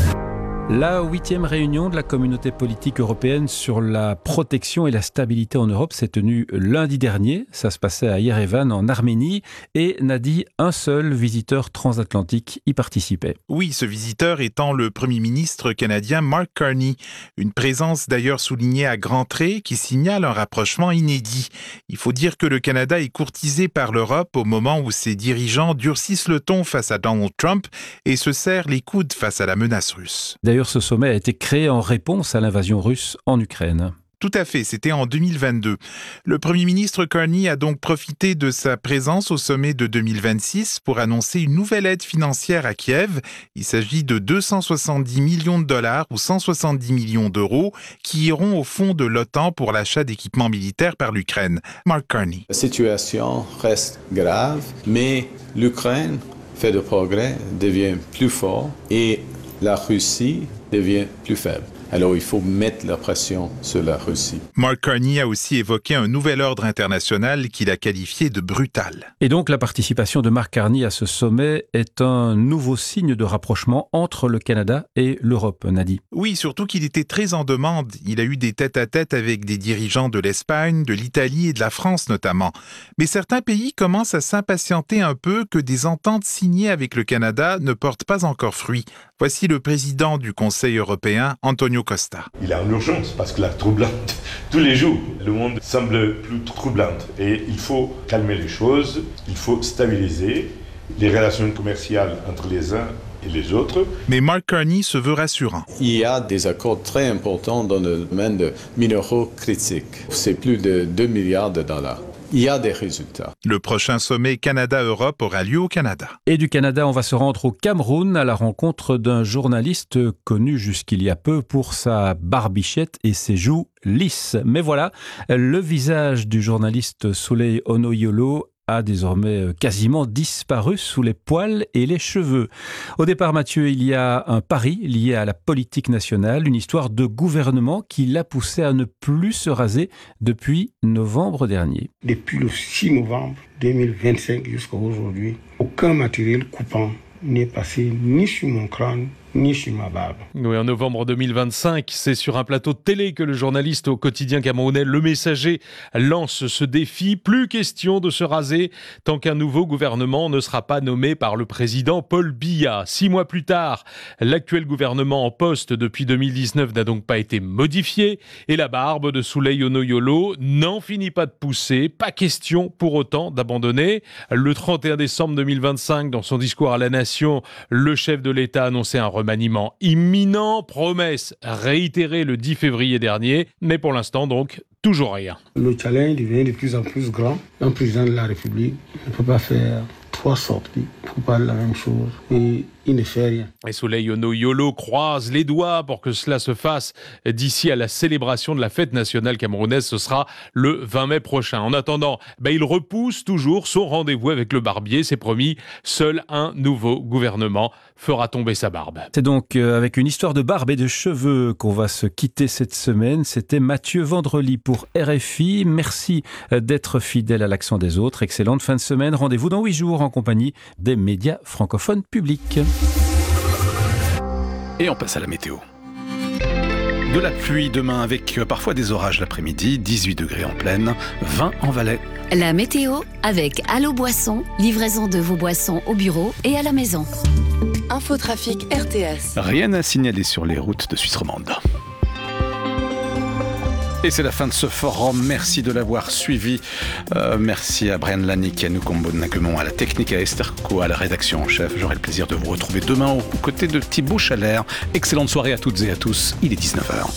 La huitième réunion de la communauté politique européenne sur la protection et la stabilité en Europe s'est tenue lundi dernier. Ça se passait à Yerevan, en Arménie. Et Nadi, un seul visiteur transatlantique y participait. Oui, ce visiteur étant le Premier ministre canadien Mark Carney. Une présence d'ailleurs soulignée à grands traits qui signale un rapprochement inédit. Il faut dire que le Canada est courtisé par l'Europe au moment où ses dirigeants durcissent le ton face à Donald Trump et se serrent les coudes face à la menace russe. D'ailleurs, ce sommet a été créé en réponse à l'invasion russe en Ukraine. Tout à fait, c'était en deux mille vingt-deux. Le Premier ministre Carney a donc profité de sa présence au sommet de deux mille vingt-six pour annoncer une nouvelle aide financière à Kiev. Il s'agit de deux cent soixante-dix millions de dollars ou cent soixante-dix millions d'euros qui iront au fonds de l'OTAN pour l'achat d'équipements militaires par l'Ukraine. Mark Carney. La situation reste grave, mais l'Ukraine fait de progrès, devient plus fort et la Russie devient plus faible. Alors il faut mettre la pression sur la Russie. Mark Carney a aussi évoqué un nouvel ordre international qu'il a qualifié de brutal. Et donc la participation de Mark Carney à ce sommet est un nouveau signe de rapprochement entre le Canada et l'Europe, Nadi. Oui, surtout qu'il était très en demande. Il a eu des tête-à-tête avec des dirigeants de l'Espagne, de l'Italie et de la France notamment. Mais certains pays commencent à s'impatienter un peu que des ententes signées avec le Canada ne portent pas encore fruit. Voici le président du Conseil européen, Antonio Costa. Il y a une urgence parce que la troublante, tous les jours, le monde semble plus troublante et il faut calmer les choses, il faut stabiliser les relations commerciales entre les uns et les autres. Mais Mark Carney se veut rassurant. Il y a des accords très importants dans le domaine de minéraux critiques. C'est plus de deux milliards de dollars. Il y a des résultats. Le prochain sommet Canada-Europe aura lieu au Canada. Et du Canada, on va se rendre au Cameroun à la rencontre d'un journaliste connu jusqu'il y a peu pour sa barbichette et ses joues lisses. Mais voilà, le visage du journaliste Soleil Onoyolo a désormais quasiment disparu sous les poils et les cheveux. Au départ, Mathieu, il y a un pari lié à la politique nationale, une histoire de gouvernement qui l'a poussé à ne plus se raser depuis novembre dernier. Depuis le six novembre deux mille vingt-cinq jusqu'à aujourd'hui, aucun matériel coupant n'est passé ni sur mon crâne ni sur ma barbe. Oui, en novembre deux mille vingt-cinq, c'est sur un plateau de télé que le journaliste au quotidien camerounais Le Messager lance ce défi. Plus question de se raser tant qu'un nouveau gouvernement ne sera pas nommé par le président Paul Biya. Six mois plus tard, l'actuel gouvernement en poste depuis deux mille dix-neuf n'a donc pas été modifié et la barbe de Souley Onoyolo n'en finit pas de pousser. Pas question pour autant d'abandonner. Le trente et un décembre deux mille vingt-cinq, dans son discours à la nation, le chef de l'État annonçait un remaniement imminent, promesse réitérée le dix février dernier, mais pour l'instant donc, toujours rien. Le challenge devient de plus en plus grand. Un président de la République ne peut pas faire trois sorties pour parler de la même chose et il ne fait rien. Et Souley Onoyolo croise les doigts pour que cela se fasse d'ici à la célébration de la fête nationale camerounaise. Ce sera le vingt mai prochain. En attendant, bah, il repousse toujours son rendez-vous avec le barbier. C'est promis, seul un nouveau gouvernement fera tomber sa barbe. C'est donc avec une histoire de barbe et de cheveux qu'on va se quitter cette semaine. C'était Mathieu Vendrely pour R F I. Merci d'être fidèle à l'accent des autres. Excellente fin de semaine. Rendez-vous dans huit jours en compagnie des médias francophones publics. Et on passe à la météo. De la pluie demain avec parfois des orages l'après-midi, dix-huit degrés en plaine, vingt en Valais. La météo avec Allo Boisson, livraison de vos boissons au bureau et à la maison. Infotrafic R T S. Rien à signaler sur les routes de Suisse romande. Et c'est la fin de ce forum. Merci de l'avoir suivi. Euh, merci à Brian Lanick, à Nukombo Nagemon, à la technique, à Esther Co, à la rédaction en chef. J'aurai le plaisir de vous retrouver demain aux côtés de Thibaut Chalère. Excellente soirée à toutes et à tous. Il est dix-neuf heures.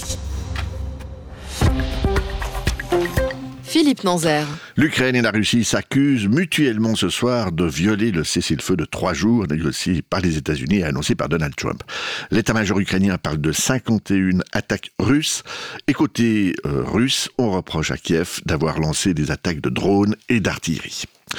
Philippe Nanzer. L'Ukraine et la Russie s'accusent mutuellement ce soir de violer le cessez-le-feu de trois jours négocié par les États-Unis et annoncé par Donald Trump. L'état-major ukrainien parle de cinquante et une attaques russes. Et côté euh, russe, on reproche à Kiev d'avoir lancé des attaques de drones et d'artillerie.